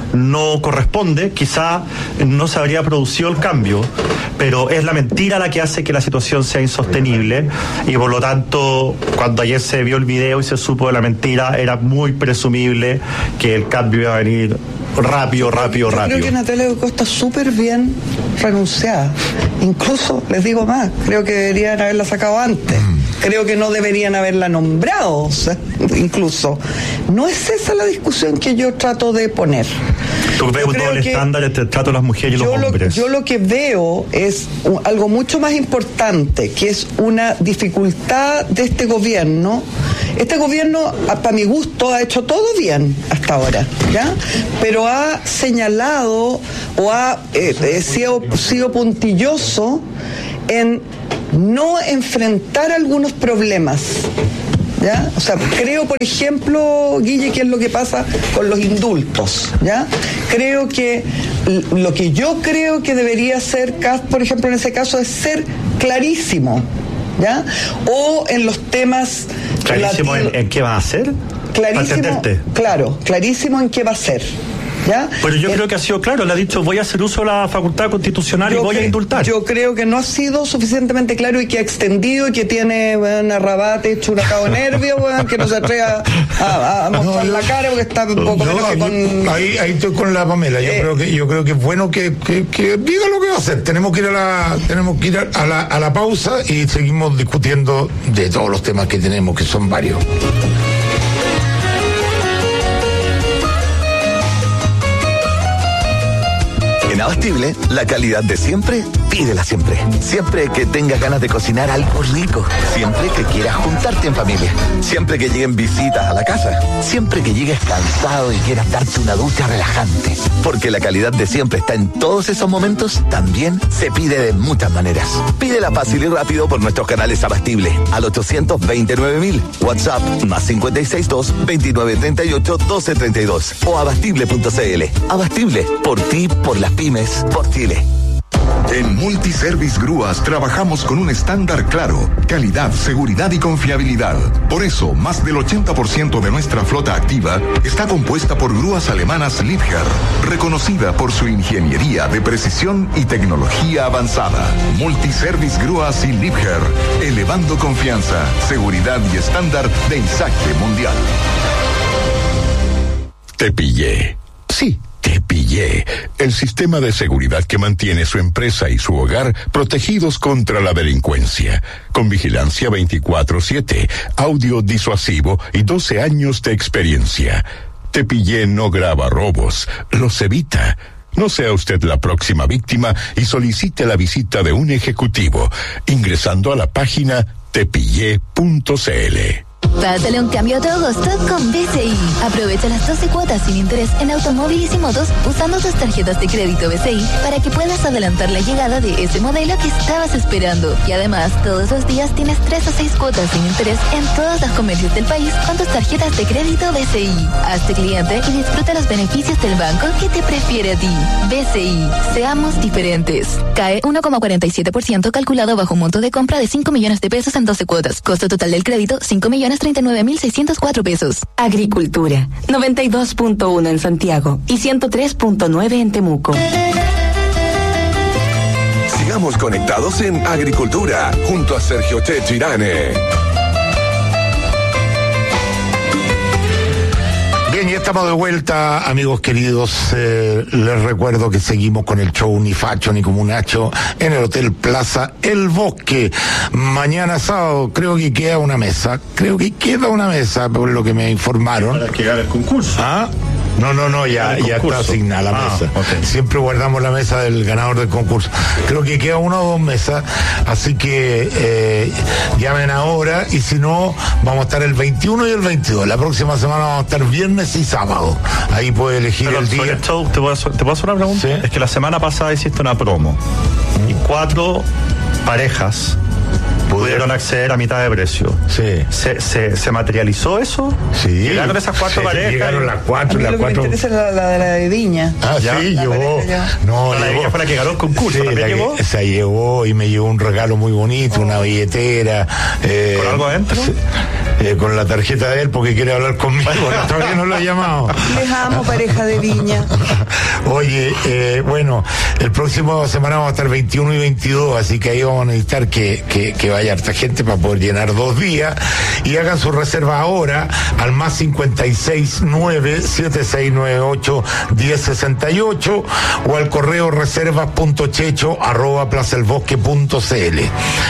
Speaker 14: no corresponde, quizá no se habría producido el cambio, pero es la mentira la que hace que la situación sea insostenible, y por lo tanto, cuando ayer se vio el video y se supo de la mentira, era muy presumible que el cambio iba a venir rápido, rápido,
Speaker 15: Yo
Speaker 14: rápido.
Speaker 15: Creo que Natalia Costa está súper bien renunciada. Incluso, les digo más, creo que deberían haberla sacado antes. Creo que no deberían haberla nombrado, o sea, incluso. No es esa la discusión que yo trato de poner.
Speaker 14: Tú ves
Speaker 15: Yo
Speaker 14: un
Speaker 15: creo
Speaker 14: doble
Speaker 15: que
Speaker 14: estándar entre el trato de las mujeres y
Speaker 15: yo
Speaker 14: los
Speaker 15: lo,
Speaker 14: hombres.
Speaker 15: yo lo que veo es un- algo mucho más importante, que es una dificultad de este gobierno. Este gobierno, para mi gusto, ha hecho todo bien hasta ahora, ¿ya? Pero ha señalado o ha eh, eh, sido, sido puntilloso en no enfrentar algunos problemas. ¿Ya? O sea, creo, por ejemplo, Guille, que es lo que pasa con los indultos, ¿ya? Creo que l- lo que yo creo que debería ser, ca- por ejemplo, en ese caso, es ser clarísimo, ¿ya? O en los temas...
Speaker 14: Clarísimo en, en qué va a hacer. Para
Speaker 15: Clarísimo,
Speaker 14: entenderte.
Speaker 15: claro, clarísimo en qué va a ser, ¿ya?
Speaker 14: Pero yo
Speaker 15: Eh,
Speaker 14: creo que ha sido claro, le ha dicho voy a hacer uso de la facultad constitucional y
Speaker 15: Yo
Speaker 14: voy a
Speaker 15: cre-
Speaker 14: indultar.
Speaker 15: Yo creo que no ha sido suficientemente claro y que ha extendido y que tiene bueno, a Rabate hecho un acabo de nervio, bueno, que no se atreve a, a- a mostrar la cara porque está un poco menos que con...
Speaker 13: ahí, ahí estoy con la Pamela. Yo
Speaker 15: Eh.
Speaker 13: creo que yo creo que es bueno que, que, que diga lo que va a hacer. Tenemos que ir a la tenemos que ir a la, a la pausa y seguimos discutiendo de todos los temas que tenemos, que son varios.
Speaker 16: En Abastible, la calidad de siempre, pídela siempre. Siempre que tengas ganas de cocinar algo rico. Siempre que quieras juntarte en familia. Siempre que lleguen visitas a la casa. Siempre que llegues cansado y quieras darte una ducha relajante. Porque la calidad de siempre está en todos esos momentos, también se pide de muchas maneras. Pídela fácil y rápido por nuestros canales Abastible al ochocientos veintinueve mil. WhatsApp más cinco seis dos, veintinueve treinta y ocho, doce treinta y dos o abastible punto cl. Abastible, por ti, por las pymes, por Chile.
Speaker 17: En Multiservice Grúas trabajamos con un estándar claro, calidad, seguridad y confiabilidad. Por eso, más del ochenta por ciento de nuestra flota activa está compuesta por grúas alemanas Liebherr, reconocida por su ingeniería de precisión y tecnología avanzada. Multiservice Grúas y Liebherr, elevando confianza, seguridad y estándar de Isacte Mundial.
Speaker 6: Te pillé. Sí, te pillé. El sistema de seguridad que mantiene su empresa y su hogar protegidos contra la delincuencia. Con vigilancia veinticuatro siete, audio disuasivo y doce años de experiencia. Te pillé no graba robos, los evita. No sea usted la próxima víctima y solicite la visita de un ejecutivo ingresando a la página tepillé punto cl.
Speaker 18: Pásale un cambio a tu agosto con B C I. Aprovecha las doce cuotas sin interés en automóviles y motos usando tus tarjetas de crédito B C I para que puedas adelantar la llegada de ese modelo que estabas esperando. Y además, todos los días tienes tres o seis cuotas sin interés en todos los comercios del país con tus tarjetas de crédito B C I. Hazte cliente y disfruta los beneficios del banco que te prefiere a ti. B C I. Seamos diferentes. C A E uno coma cuarenta y siete por ciento calculado bajo un monto de compra de cinco millones de pesos en doce cuotas. Costo total del crédito, cinco millones treinta y nueve mil seiscientos cuatro pesos.
Speaker 7: Agricultura, noventa y dos punto uno en Santiago y ciento tres punto nueve en Temuco.
Speaker 6: Sigamos conectados en Agricultura junto a Sergio Chechirane.
Speaker 13: Bien, ya estamos de vuelta, amigos queridos. Eh, les recuerdo que seguimos con el show Ni Facho ni Comunacho en el Hotel Plaza El Bosque. Mañana sábado creo que queda una mesa. Creo que queda una mesa, por lo que me informaron.
Speaker 14: Para que gane el concurso.
Speaker 13: ¿Ah? No, no, no, ya,
Speaker 14: El
Speaker 13: ya está
Speaker 14: concurso.
Speaker 13: asignada la
Speaker 14: Ah,
Speaker 13: mesa.
Speaker 14: ok.
Speaker 13: Siempre guardamos la mesa del ganador del concurso. Creo que queda una o dos mesas, así que eh, llamen ahora y si no, vamos a estar el veintiuno y el veintidós. La próxima semana vamos a estar viernes y sábado. Ahí puede elegir
Speaker 14: Pero
Speaker 13: el
Speaker 14: sobre
Speaker 13: día.
Speaker 14: esto, ¿te puedo, hacer- ¿te puedo hacer una pregunta?
Speaker 13: Sí.
Speaker 14: Es que la semana pasada hiciste una promo y cuatro parejas pudieron acceder a mitad de precio.
Speaker 3: Sí.
Speaker 14: ¿Se, se, se materializó eso?
Speaker 3: Sí.
Speaker 14: Llegaron esas cuatro
Speaker 3: Sí,
Speaker 14: parejas.
Speaker 3: llegaron las cuatro,
Speaker 15: A mí
Speaker 3: las
Speaker 15: lo que
Speaker 3: cuatro.
Speaker 15: me interesa es la, la de la de Viña.
Speaker 3: Ah,
Speaker 14: Ya,
Speaker 3: sí,
Speaker 15: la
Speaker 3: llevó.
Speaker 15: pareja ya.
Speaker 3: No,
Speaker 14: La de
Speaker 3: llevó.
Speaker 14: ella fue la que ganó el concurso.
Speaker 3: Sí,
Speaker 14: ¿También
Speaker 3: la
Speaker 14: llevó?
Speaker 3: que- esa llevó y me llevó un regalo muy bonito, una billetera. eh,
Speaker 14: ¿Con algo adentro?
Speaker 3: sí, eh, con la tarjeta de él porque quiere hablar conmigo. no, todavía no lo he llamado.
Speaker 15: Les amo, pareja de Viña.
Speaker 3: Oye, eh, bueno, el próximo semana vamos a estar veintiuno y veintidós, así que ahí vamos a necesitar que, que, que vaya harta gente para poder llenar dos días. Y hagan su reserva ahora al más cincuenta y seis nueve siete seis nueve ocho diez sesenta y ocho o al correo reservas.checho arroba plazaelbosque punto cl.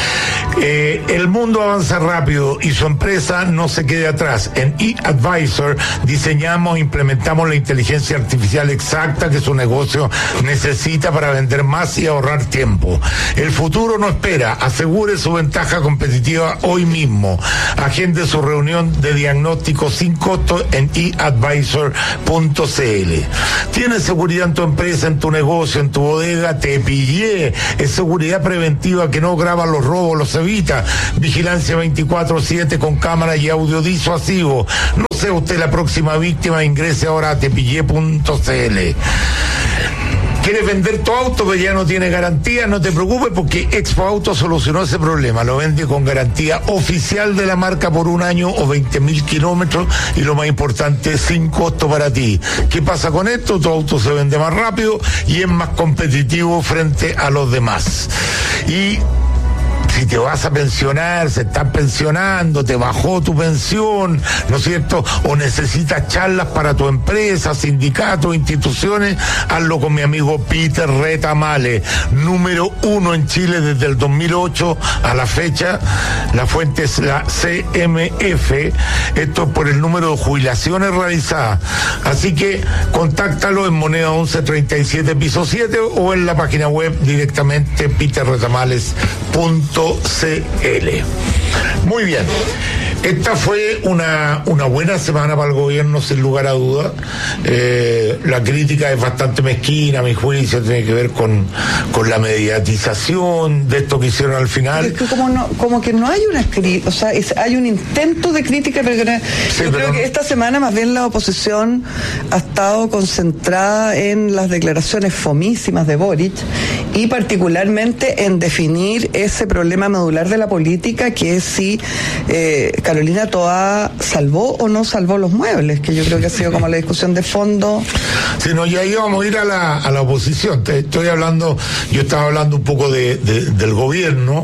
Speaker 3: Eh, el mundo avanza rápido y su empresa no se quede atrás. En eAdvisor diseñamos e implementamos la inteligencia artificial exacta que su negocio necesita para vender más y ahorrar tiempo. El futuro no espera. Asegure su ventaja competitiva hoy mismo. Agende su reunión de diagnóstico sin costo en e advisor punto cl. ¿Tienes seguridad en tu empresa, en tu negocio, en tu bodega? Te pillé. Es seguridad preventiva que no graba los robos, los evita. Vigilancia veinticuatro siete con cámara y audio disuasivo. No sea usted la próxima víctima, ingrese ahora a tepillé punto cl. ¿Quieres vender tu auto que ya no tiene garantía? No te preocupes porque Expo Auto solucionó ese problema. Lo vende con garantía oficial de la marca por un año o veinte mil kilómetros y lo más importante, sin costo para ti. ¿Qué pasa con esto? Tu auto se vende más rápido y es más competitivo frente a los demás. Y si te vas a pensionar, se están pensionando, te bajó tu pensión, ¿no es cierto? O necesitas charlas para tu empresa, sindicatos, instituciones, hazlo con mi amigo Peter Retamale, número uno en Chile desde el dos mil ocho a la fecha. La fuente es la C M F, esto es por el número de jubilaciones realizadas. Así que contáctalo en Moneda once treinta y siete piso siete o en la página web directamente peter retamales punto cl. Muy bien. Esta fue una, una buena semana para el gobierno, sin lugar a dudas. Eh, la crítica es bastante mezquina, a mi juicio, tiene que ver con, con la mediatización de esto que hicieron al final.
Speaker 15: Es que como, no, como que no hay una crítica, o sea, es, hay un intento de crítica, pero que no,
Speaker 3: Sí,
Speaker 15: yo
Speaker 3: pero
Speaker 15: creo que esta semana más bien la oposición ha estado concentrada en las declaraciones fomísimas de Boric y particularmente en definir ese problema medular de la política, que es si eh, Carolina Toá salvó o no salvó los muebles, que yo creo que ha sido como la discusión de fondo.
Speaker 3: Sí, no, y ahí vamos a ir a la, a la oposición. Te estoy hablando, yo estaba hablando un poco de, de, del gobierno,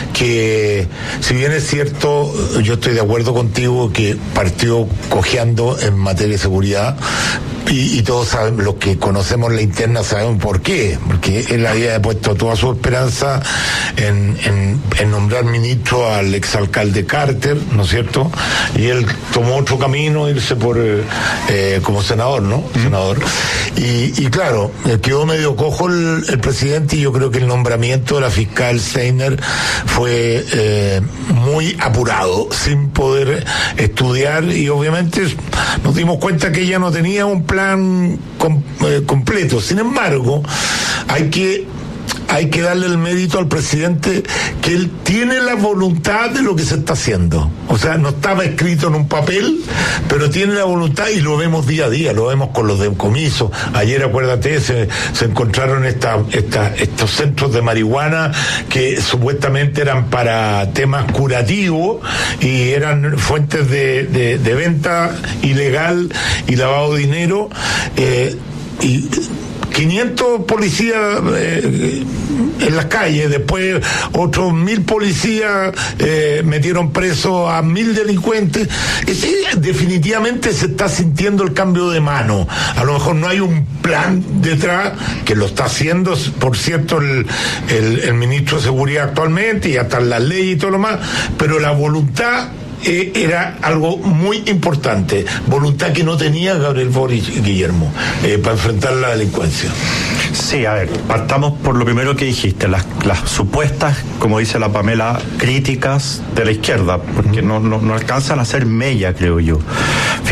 Speaker 3: que si bien es cierto, yo estoy de acuerdo contigo que partió cojeando en materia de seguridad, y, y todos saben, los que conocemos la interna saben por qué, porque él había puesto toda su esperanza en, en, en nombrar ministro al exalcalde Carter, ¿no es cierto? Y él tomó otro camino, irse por eh, como senador, ¿no? Mm. Senador. Y, y claro, quedó medio cojo el, el presidente, y yo creo que el nombramiento de la fiscal Steiner fue eh, muy apurado, sin poder estudiar, y obviamente nos dimos cuenta que ella no tenía un plan com, eh, completo. Sin embargo, hay que hay que darle el mérito al presidente que él tiene la voluntad de lo que se está haciendo. O sea, no estaba escrito en un papel, pero tiene la voluntad, y lo vemos día a día, lo vemos con los decomisos. Ayer, acuérdate, se, se encontraron esta, esta, estos centros de marihuana que supuestamente eran para temas curativos y eran fuentes de, de, de venta ilegal y lavado de dinero. Eh, y quinientos policías eh, en las calles, después otros mil policías eh, metieron presos a mil delincuentes. Sí, definitivamente se está sintiendo el cambio de mano. A lo mejor no hay un plan detrás, que lo está haciendo, por cierto, el, el, el ministro de Seguridad actualmente, y hasta las leyes y todo lo más, pero la voluntad Eh, era algo muy importante, voluntad que no tenía Gabriel Boric, Guillermo, eh, para enfrentar la delincuencia.
Speaker 14: Sí, a ver, partamos por lo primero que dijiste, las, las supuestas, como dice la Pamela, críticas de la izquierda, porque no, no, no alcanzan a ser mella, creo yo.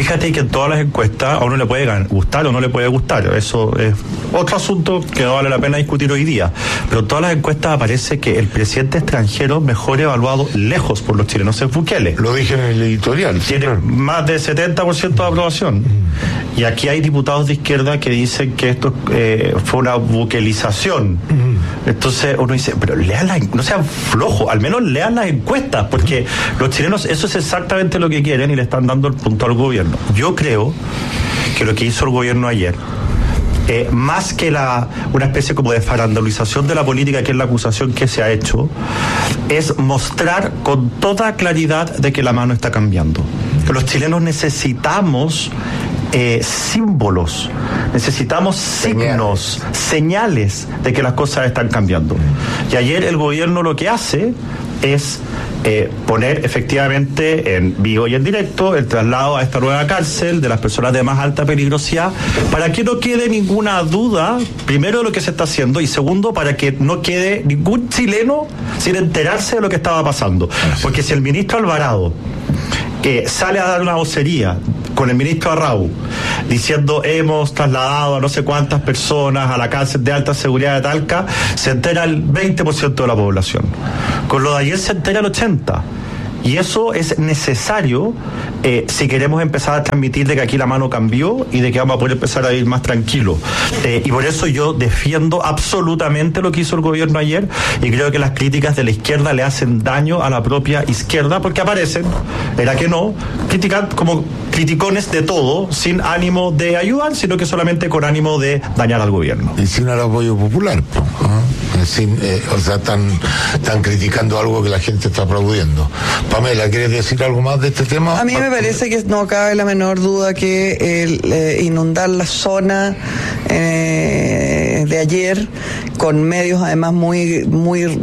Speaker 14: Fíjate que en todas las encuestas a uno le puede gustar o no le puede gustar, eso es otro asunto que no vale la pena discutir hoy día, pero en todas las encuestas aparece que el presidente extranjero mejor evaluado lejos por los chilenos es Bukele.
Speaker 13: Lo dije en el editorial.
Speaker 14: Tiene sí, más del setenta por ciento de aprobación. Mm. Y aquí hay diputados de izquierda que dicen que esto eh, fue una buquelización. Mm. Entonces uno dice, pero lean la, no sean flojos, al menos lean las encuestas, porque los chilenos eso es exactamente lo que quieren y le están dando el punto al gobierno. Yo creo que lo que hizo el gobierno ayer, eh, más que la una especie como de farandulización de la política, que es la acusación que se ha hecho, es mostrar con toda claridad de que la mano está cambiando. Que los chilenos necesitamos Eh, símbolos, necesitamos signos, señales. señales de que las cosas están cambiando. Y ayer el gobierno lo que hace es eh, poner efectivamente en vivo y en directo el traslado a esta nueva cárcel de las personas de más alta peligrosidad, para que no quede ninguna duda, primero, de lo que se está haciendo, y segundo, para que no quede ningún chileno sin enterarse de lo que estaba pasando. Porque si el ministro Alvarado que sale a dar una vocería con el ministro Arrau diciendo hemos trasladado a no sé cuántas personas a la cárcel de alta seguridad de Talca, se entera el veinte por ciento de la población. Con lo de ayer se entera el ochenta por ciento. Y eso es necesario eh, si queremos empezar a transmitir de que aquí la mano cambió y de que vamos a poder empezar a vivir más tranquilos. Eh, y por eso yo defiendo absolutamente lo que hizo el gobierno ayer, y creo que las críticas de la izquierda le hacen daño a la propia izquierda, porque aparecen, era que no, critican como criticones de todo, sin ánimo de ayudar, sino que solamente con ánimo de dañar al gobierno.
Speaker 13: Y sin el apoyo popular, ¿eh? Sin, eh, o sea, están, están criticando algo que la gente está aplaudiendo. Pamela, ¿quieres decir algo más de este tema?
Speaker 15: A mí me parece que no cabe la menor duda que el eh, inundar la zona eh, de ayer con medios además muy muy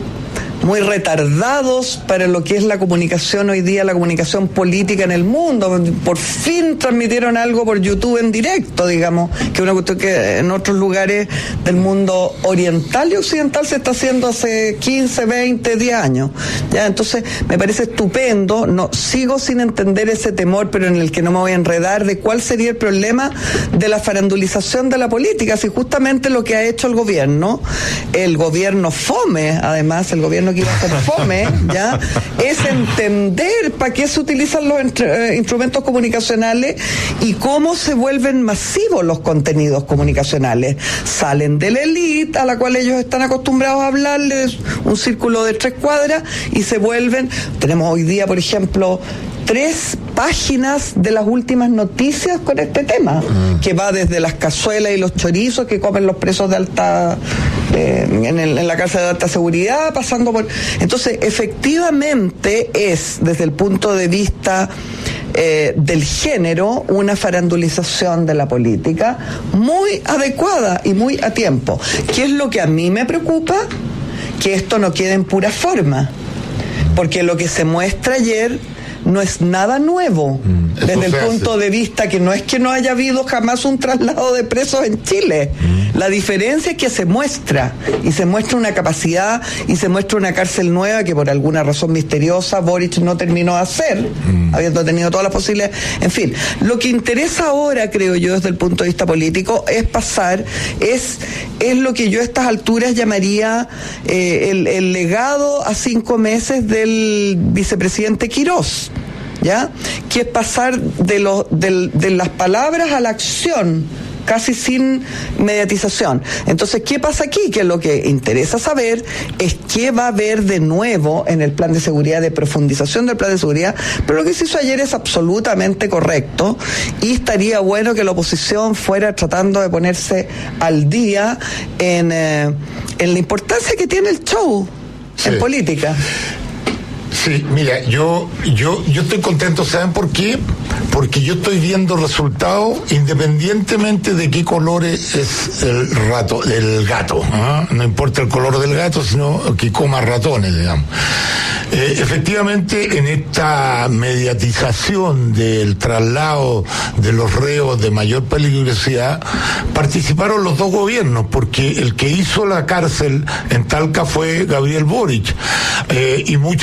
Speaker 15: muy retardados para lo que es la comunicación hoy día, la comunicación política en el mundo. Por fin transmitieron algo por YouTube en directo, digamos, que es una cuestión que en otros lugares del mundo oriental y occidental se está haciendo hace quince, veinte, diez años. Ya, entonces me parece estupendo. No, sigo sin entender ese temor, pero en el que no me voy a enredar, de cuál sería el problema de la farandulización de la política, si justamente lo que ha hecho el gobierno, el gobierno fome, además, el gobierno que iba a ser fome, ¿ya? Es entender para qué se utilizan los eh, instrumentos comunicacionales y cómo se vuelven masivos los contenidos comunicacionales. Salen de la élite a la cual ellos están acostumbrados a hablarles, un círculo de tres cuadras, y se vuelven, tenemos hoy día, por ejemplo, tres páginas de las últimas noticias con este tema, mm. que va desde las cazuelas y los chorizos que comen los presos de alta eh, en, el, en la cárcel de alta seguridad, pasando por... Entonces, efectivamente es, desde el punto de vista eh, del género, una farandulización de la política muy adecuada y muy a tiempo. ¿Qué es lo que a mí me preocupa? Que esto no quede en pura forma, porque lo que se muestra ayer no es nada nuevo, mm, desde el punto de vista que no es que no haya habido jamás un traslado de presos en Chile. Mm. La diferencia es que se muestra, y se muestra una capacidad, y se muestra una cárcel nueva que por alguna razón misteriosa Boric no terminó de hacer, mm. habiendo tenido todas las posibilidades. En fin, lo que interesa ahora, creo yo, desde el punto de vista político, es pasar, es, es lo que yo a estas alturas llamaría eh, el, el legado a cinco meses del vicepresidente Quirós. ¿Ya? Que es pasar de, lo, de, de las palabras a la acción, casi sin mediatización. Entonces, ¿qué pasa aquí? Que lo que interesa saber es qué va a haber de nuevo en el plan de seguridad, de profundización del plan de seguridad, pero lo que se hizo ayer es absolutamente correcto, y estaría bueno que la oposición fuera tratando de ponerse al día en, eh, en la importancia que tiene el show, sí, en política.
Speaker 13: Sí, mira, yo, yo, yo estoy contento, ¿saben por qué? Porque yo estoy viendo resultados independientemente de qué color es el rato, el gato, ¿eh? No importa el color del gato, sino que coma ratones, digamos. Eh, efectivamente, en esta mediatización del traslado de los reos de mayor peligrosidad, participaron los dos gobiernos, porque el que hizo la cárcel en Talca fue Gabriel Boric, eh, y muchos de los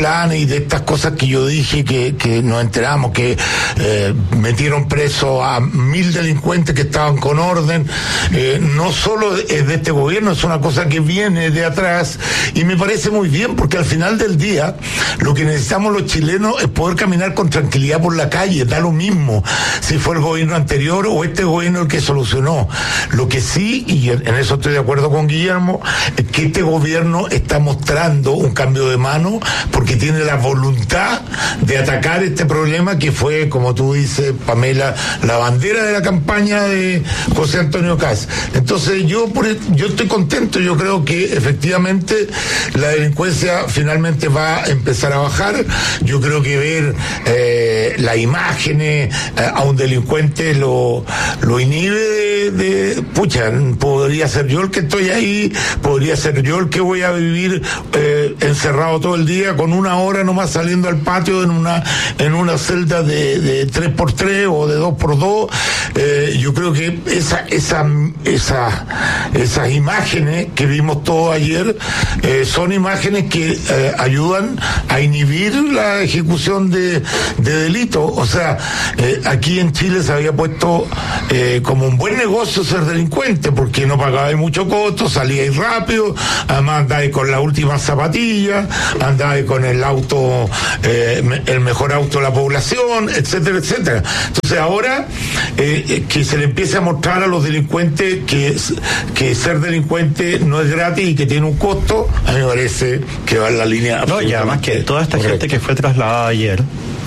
Speaker 13: planes y de estas cosas que yo dije que, que nos enteramos, que eh, metieron preso a mil delincuentes que estaban con orden, eh, no solo es de este gobierno, es una cosa que viene de atrás, y me parece muy bien, porque al final del día lo que necesitamos los chilenos es poder caminar con tranquilidad por la calle, da lo mismo si fue el gobierno anterior o este gobierno el que solucionó. Lo que sí, y en eso estoy de acuerdo con Guillermo, es que este gobierno está mostrando un cambio de mano porque tiene la voluntad de atacar este problema que fue, como tú dices, Pamela, la bandera de la campaña de José Antonio Kast. Entonces yo por, yo estoy contento, yo creo que efectivamente la delincuencia finalmente va a empezar a bajar. Yo creo que ver eh, las imágenes eh, a un delincuente lo, lo inhibe de, de, pucha, podría ser yo el que estoy ahí, podría ser yo el que voy a vivir eh, encerrado todo el día con una hora nomás saliendo al patio en una en una celda de, de tres por tres o de dos por dos. Eh, yo creo que esa esa esa esas imágenes que vimos todos ayer eh, son imágenes que eh, ayudan a inhibir la ejecución de, de delitos. O sea, eh, aquí en Chile se había puesto eh, como un buen negocio ser delincuente porque no pagaba mucho costo, salía ahí rápido, además andaba con la última zapatilla, andaba con el auto, eh, el mejor auto de la población, etcétera, etcétera. Entonces ahora eh, que se le empiece a mostrar a los delincuentes que, que ser delincuente no es gratis y que tiene un costo, a mí me parece que va en la línea.
Speaker 14: No, y además que toda esta correcta. gente que fue trasladada ayer,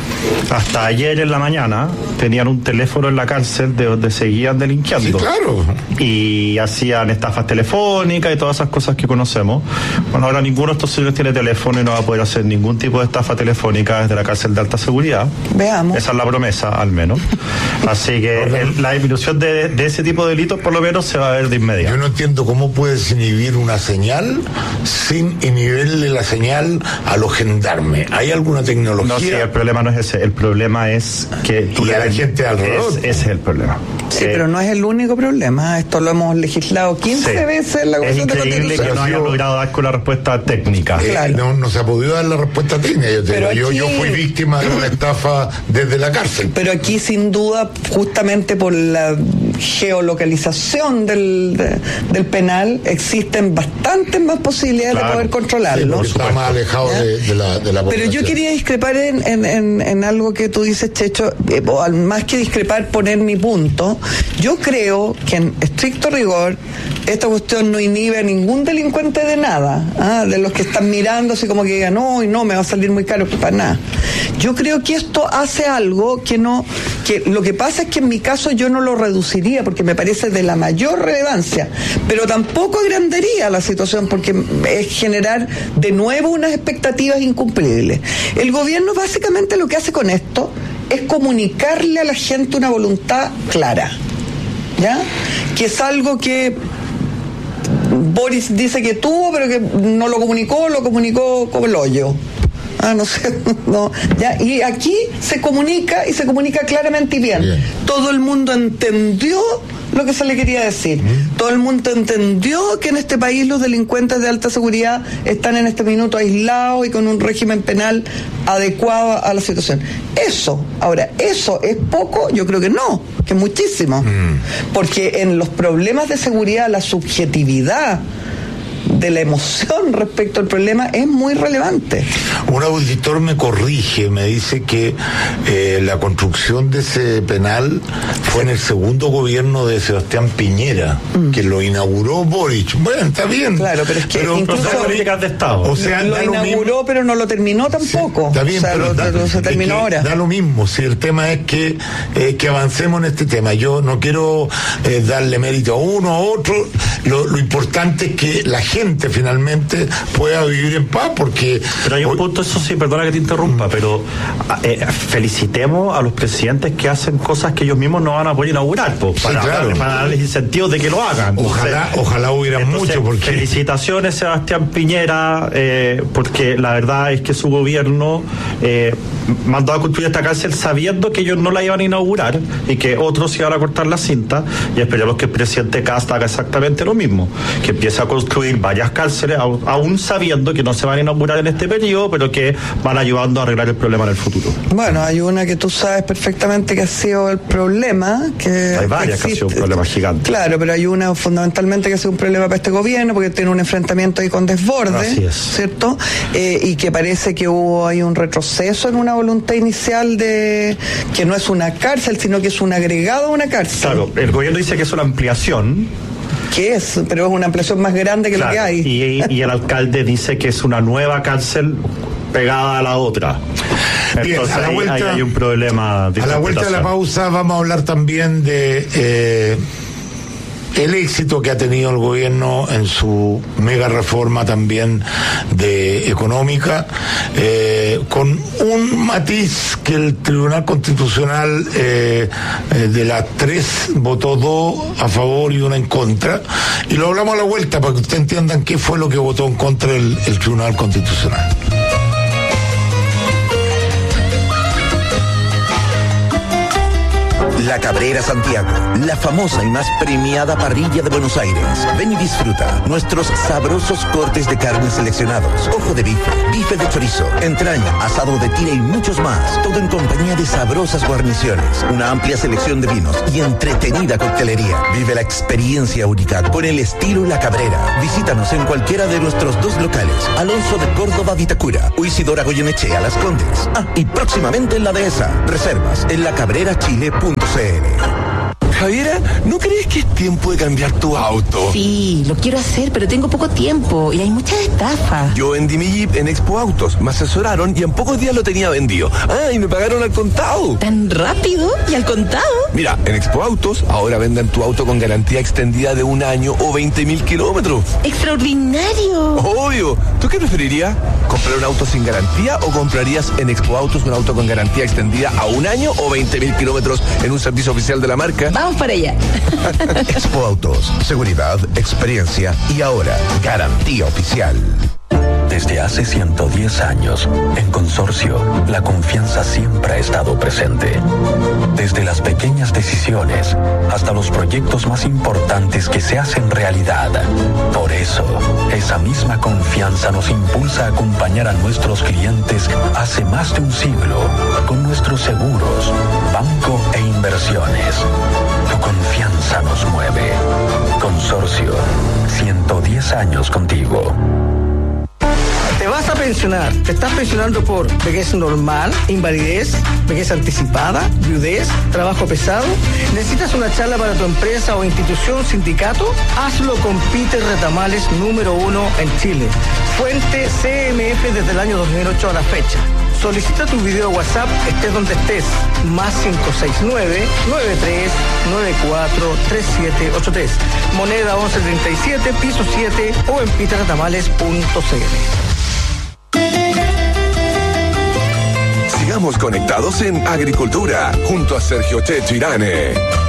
Speaker 14: hasta ayer en la mañana tenían un teléfono en la cárcel de donde seguían delinquiendo.
Speaker 13: Sí, claro.
Speaker 14: Y hacían estafas telefónicas y todas esas cosas que conocemos. Bueno, ahora ninguno de estos señores tiene teléfono y no va a poder hacer ningún tipo de estafa telefónica desde la cárcel de alta seguridad.
Speaker 15: Veamos.
Speaker 14: Esa es la promesa, al menos. Así que el, la disminución de, de ese tipo de delitos por lo menos se va a ver de inmediato.
Speaker 13: Yo no entiendo cómo puedes inhibir una señal sin inhibirle la señal a los gendarmes. ¿Hay alguna tecnología?
Speaker 14: No, sí, el problema no es ese. El problema es que tú
Speaker 13: y a la gente alrededor.
Speaker 14: Es, ese es el problema.
Speaker 15: Sí,
Speaker 14: eh,
Speaker 15: pero no es el único problema. Esto lo hemos legislado quince sí. veces en la Comisión de Constitución.
Speaker 14: Es increíble que no haya logrado dar con la respuesta técnica.
Speaker 13: Eh, claro. no, no se ha podido dar la respuesta técnica. Yo, te digo, aquí, yo, yo fui víctima de una estafa desde la cárcel.
Speaker 15: Pero aquí, sin duda, justamente por la geolocalización del, de, del penal, existen bastantes más posibilidades claro. de poder controlarlo.
Speaker 13: Sí, está más alejado de, de, la, de la población.
Speaker 15: Pero yo quería discrepar en, en, en, en algo que tú dices, Checho, eh, más que discrepar, poner mi punto. Yo creo que en estricto rigor esta cuestión no inhibe a ningún delincuente de nada, ¿ah? De los que están mirando así como que digan, no, y no, me va a salir muy caro, pues para nada. Yo creo que esto hace algo que no, que lo que pasa es que en mi caso yo no lo reduciría porque me parece de la mayor relevancia, pero tampoco agrandaría la situación porque es generar de nuevo unas expectativas incumplibles. El gobierno básicamente lo que hace con esto es comunicarle a la gente una voluntad clara, ¿ya? Que es algo que Boris dice que tuvo, pero que no lo comunicó, lo comunicó como el hoyo. Ah, no sé, no, ya, y aquí se comunica y se comunica claramente y bien. bien. Todo el mundo entendió lo que se le quería decir. Mm. Todo el mundo entendió que en este país los delincuentes de alta seguridad están en este minuto aislados y con un régimen penal adecuado a la situación. Eso, ahora, ¿eso es poco? Yo creo que no, que es muchísimo. Mm. Porque en los problemas de seguridad la subjetividad de la emoción respecto al problema es muy relevante.
Speaker 13: Un auditor me corrige, me dice que eh, la construcción de ese penal fue en el segundo gobierno de Sebastián Piñera, mm. que lo inauguró Boric. Bueno, está bien.
Speaker 15: Claro, pero es que
Speaker 13: pero,
Speaker 15: incluso
Speaker 14: políticas de Estado.
Speaker 13: O sea,
Speaker 15: lo inauguró, mismo, pero no lo terminó tampoco.
Speaker 13: Sí, está bien,
Speaker 15: o sea,
Speaker 13: pero
Speaker 15: lo,
Speaker 13: da,
Speaker 15: lo, se terminó ahora.
Speaker 13: Da lo mismo. Si el tema es que eh, que avancemos en este tema. Yo no quiero eh, darle mérito a uno a otro. Lo, lo importante es que la gente finalmente pueda vivir en paz, porque...
Speaker 14: Pero hay un punto, eso sí, perdona que te interrumpa, pero eh, felicitemos a los presidentes que hacen cosas que ellos mismos no van a poder inaugurar, pues, para, sí, claro. para darles incentivos de que lo hagan.
Speaker 13: Ojalá, entonces, ojalá hubiera mucho, porque...
Speaker 14: Felicitaciones, Sebastián Piñera, eh, porque la verdad es que su gobierno eh, mandó a construir esta cárcel sabiendo que ellos no la iban a inaugurar y que otros iban a cortar la cinta, y esperemos que el presidente Kast haga exactamente lo mismo, que empiece a construir varias cárceles, aún sabiendo que no se van a inaugurar en este periodo, pero que van ayudando a arreglar el problema en el futuro.
Speaker 15: Bueno, hay una que tú sabes perfectamente que ha sido el problema. Que
Speaker 14: hay varias que, que ha sido un problema gigante.
Speaker 15: Claro, pero hay una fundamentalmente que ha sido un problema para este gobierno, porque tiene un enfrentamiento ahí con desborde,
Speaker 14: Así es.
Speaker 15: ¿cierto? Eh, y que parece que hubo ahí un retroceso en una voluntad inicial de que no es una cárcel, sino que es un agregado a una cárcel.
Speaker 14: Claro, el gobierno dice que es una ampliación.
Speaker 15: ¿Qué es? Pero es una ampliación más grande que claro, lo que hay.
Speaker 14: Y, y el alcalde dice que es una nueva cárcel pegada a la otra.
Speaker 13: Bien,
Speaker 14: Entonces
Speaker 13: a la
Speaker 14: ahí,
Speaker 13: vuelta,
Speaker 14: ahí hay un problema de
Speaker 13: a la vuelta de la pausa vamos a hablar también de eh, el éxito que ha tenido el gobierno en su mega reforma también de económica, eh, con un matiz que el Tribunal Constitucional eh, eh, de las tres votó dos a favor y una en contra, y lo hablamos a la vuelta para que ustedes entiendan qué fue lo que votó en contra el, el Tribunal Constitucional.
Speaker 19: La Cabrera Santiago, la famosa y más premiada parrilla de Buenos Aires. Ven y disfruta nuestros sabrosos cortes de carne seleccionados, ojo de bife, bife de chorizo, entraña, asado de tira y muchos más. Todo en compañía de sabrosas guarniciones, una amplia selección de vinos y entretenida coctelería. Vive la experiencia única con el estilo La Cabrera. Visítanos en cualquiera de nuestros dos locales, Alonso de Córdoba, Vitacura, o Isidora Goyenechea, Las Condes. Ah, y próximamente en la Dehesa. Reservas en la cabrera chile punto c l.
Speaker 6: Javiera, ¿no crees que es tiempo de cambiar tu auto?
Speaker 20: Sí, lo quiero hacer, pero tengo poco tiempo y hay muchas estafas.
Speaker 6: Yo vendí mi Jeep en Expo Autos, me asesoraron y en pocos días lo tenía vendido. Ah, y me pagaron al contado.
Speaker 20: ¿Tan rápido? ¿Y al contado?
Speaker 6: Mira, en Expo Autos ahora venden tu auto con garantía extendida de un año o veinte mil kilómetros.
Speaker 20: ¡Extraordinario!
Speaker 6: Obvio. ¿Tú qué preferirías? ¿Comprar un auto sin garantía o comprarías en Expo Autos un auto con garantía extendida a un año o veinte mil kilómetros en un servicio oficial de la marca?
Speaker 20: Vamos para allá.
Speaker 19: Expo Autos, seguridad, experiencia y ahora garantía oficial.
Speaker 21: Desde hace ciento diez años, en Consorcio, la confianza siempre ha estado presente. Desde las pequeñas decisiones hasta los proyectos más importantes que se hacen realidad. Por eso, esa misma confianza nos impulsa a acompañar a nuestros clientes hace más de un siglo con nuestros seguros, banco e inversiones. Tu confianza nos mueve. Consorcio, ciento diez años contigo.
Speaker 22: Te vas a pensionar, te estás pensionando por vejez normal, invalidez, vejez anticipada, viudez, trabajo pesado. ¿Necesitas una charla para tu empresa o institución, sindicato? Hazlo con Peter Retamales, número uno en Chile. Fuente C M F desde el año dos mil ocho a la fecha. Solicita tu video WhatsApp, estés donde estés, más cinco seis nueve, nueve tres nueve cuatro, tres siete ocho tres. Moneda once treinta y siete, piso siete o en peter retamales punto c l.
Speaker 6: Sigamos conectados en Agricultura, junto a Sergio Checho Irane.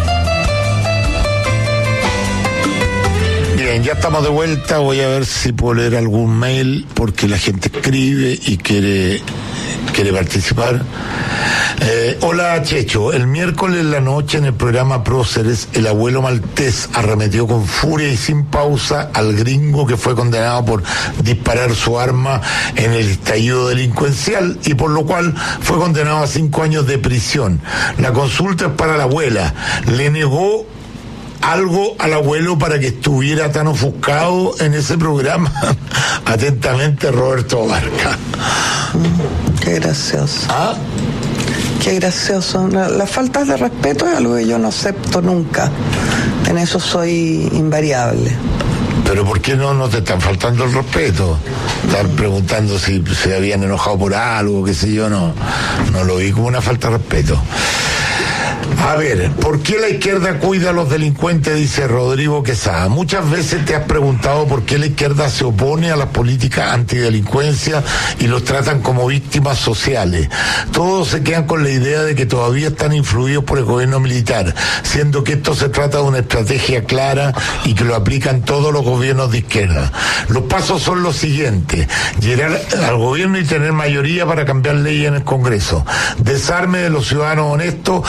Speaker 13: Bien, ya estamos de vuelta. Voy a ver si puedo leer algún mail, porque la gente escribe y quiere, quiere participar. Eh, hola Checho, el miércoles en la noche en el programa Próceres, el abuelo maltés arremetió con furia y sin pausa al gringo que fue condenado por disparar su arma en el estallido delincuencial y por lo cual fue condenado a cinco años de prisión. La consulta es para la abuela. ¿Le negó algo al abuelo para que estuviera tan ofuscado en ese programa? Atentamente, Roberto Barca.
Speaker 15: Mm, qué gracioso.
Speaker 13: ¿Ah?
Speaker 15: Qué gracioso. La, la falta de respeto es algo que yo no acepto nunca. En eso soy invariable.
Speaker 13: Pero ¿por qué no, no te están faltando el respeto? Están preguntando si se habían enojado por algo, qué sé yo, no, no lo vi como una falta de respeto. A ver, ¿por qué la izquierda cuida a los delincuentes? Dice Rodrigo Quesada. Muchas veces te has preguntado por qué la izquierda se opone a las políticas antidelincuencia y los tratan como víctimas sociales. Todos se quedan con la idea de que todavía están influidos por el gobierno militar, siendo que esto se trata de una estrategia clara y que lo aplican todos los gobiernos de izquierda. Los pasos son los siguientes: llegar al gobierno y tener mayoría para cambiar leyes en el Congreso, desarme de los ciudadanos honestos, argumentos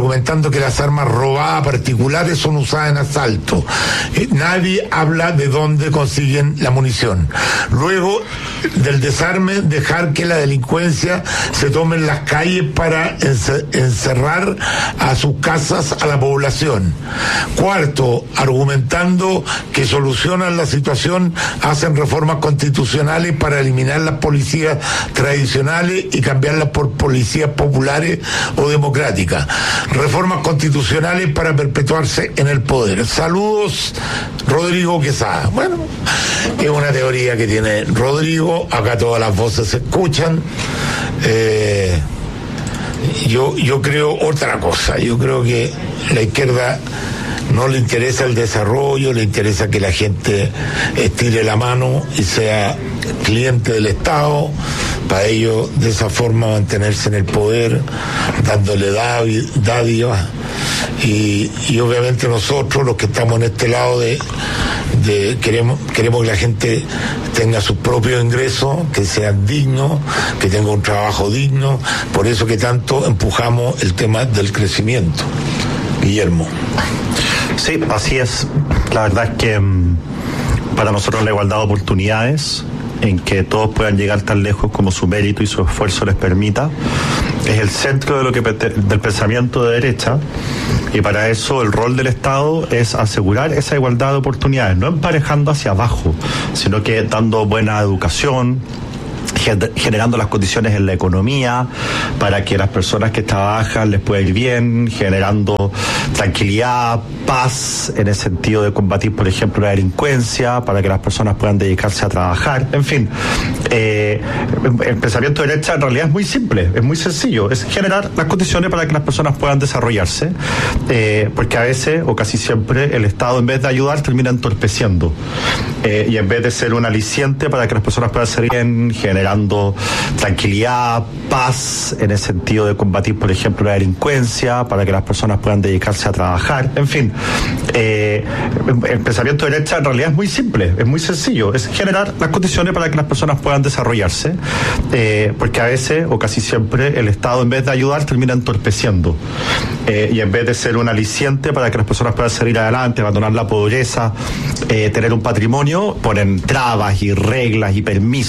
Speaker 13: argumentando que las armas robadas particulares son usadas en asalto. Eh, nadie habla de dónde consiguen la munición. Luego del desarme, dejar que la delincuencia se tome en las calles para encerrar a sus casas a la población. Cuarto, argumentando que solucionan la situación, hacen reformas constitucionales para eliminar las policías tradicionales y cambiarlas por policías populares o democráticas. Reformas constitucionales para perpetuarse en el poder. Saludos, Rodrigo Quesada. Bueno, es una teoría que tiene Rodrigo, acá todas las voces se escuchan. Eh, yo, yo creo otra cosa, yo creo que la izquierda no le interesa el desarrollo, le interesa que la gente estire la mano y sea cliente del Estado, para ellos de esa forma mantenerse en el poder, dándole dádivas, y, y obviamente nosotros, los que estamos en este lado de, de queremos, queremos que la gente tenga sus propios ingresos, que sean dignos, que tenga un trabajo digno, por eso que tanto empujamos el tema del crecimiento. Guillermo.
Speaker 14: Sí, así es. La verdad es que um, para nosotros la igualdad de oportunidades, en que todos puedan llegar tan lejos como su mérito y su esfuerzo les permita, es el centro de lo que del pensamiento de derecha, y para eso el rol del Estado es asegurar esa igualdad de oportunidades, no emparejando hacia abajo, sino que dando buena educación, generando las condiciones en la economía para que las personas que trabajan les pueda ir bien, generando tranquilidad, paz, en el sentido de combatir, por ejemplo, la delincuencia, para que las personas puedan dedicarse a trabajar. En fin, eh, el pensamiento de derecha en realidad es muy simple, es muy sencillo, es generar las condiciones para que las personas puedan desarrollarse, eh, porque a veces, o casi siempre, el Estado, en vez de ayudar, termina entorpeciendo, eh, y en vez de ser un aliciente para que las personas puedan ser bien, generando tranquilidad, paz, en el sentido de combatir, por ejemplo, la delincuencia, para que las personas puedan dedicarse a trabajar. En fin, eh, el pensamiento de derecha en realidad es muy simple, es muy sencillo, es generar las condiciones para que las personas puedan desarrollarse, eh, porque a veces, o casi siempre, el Estado, en vez de ayudar, termina entorpeciendo, eh, y en vez de ser un aliciente para que las personas puedan salir adelante, abandonar la pobreza, eh, tener un patrimonio, ponen trabas y reglas y permisos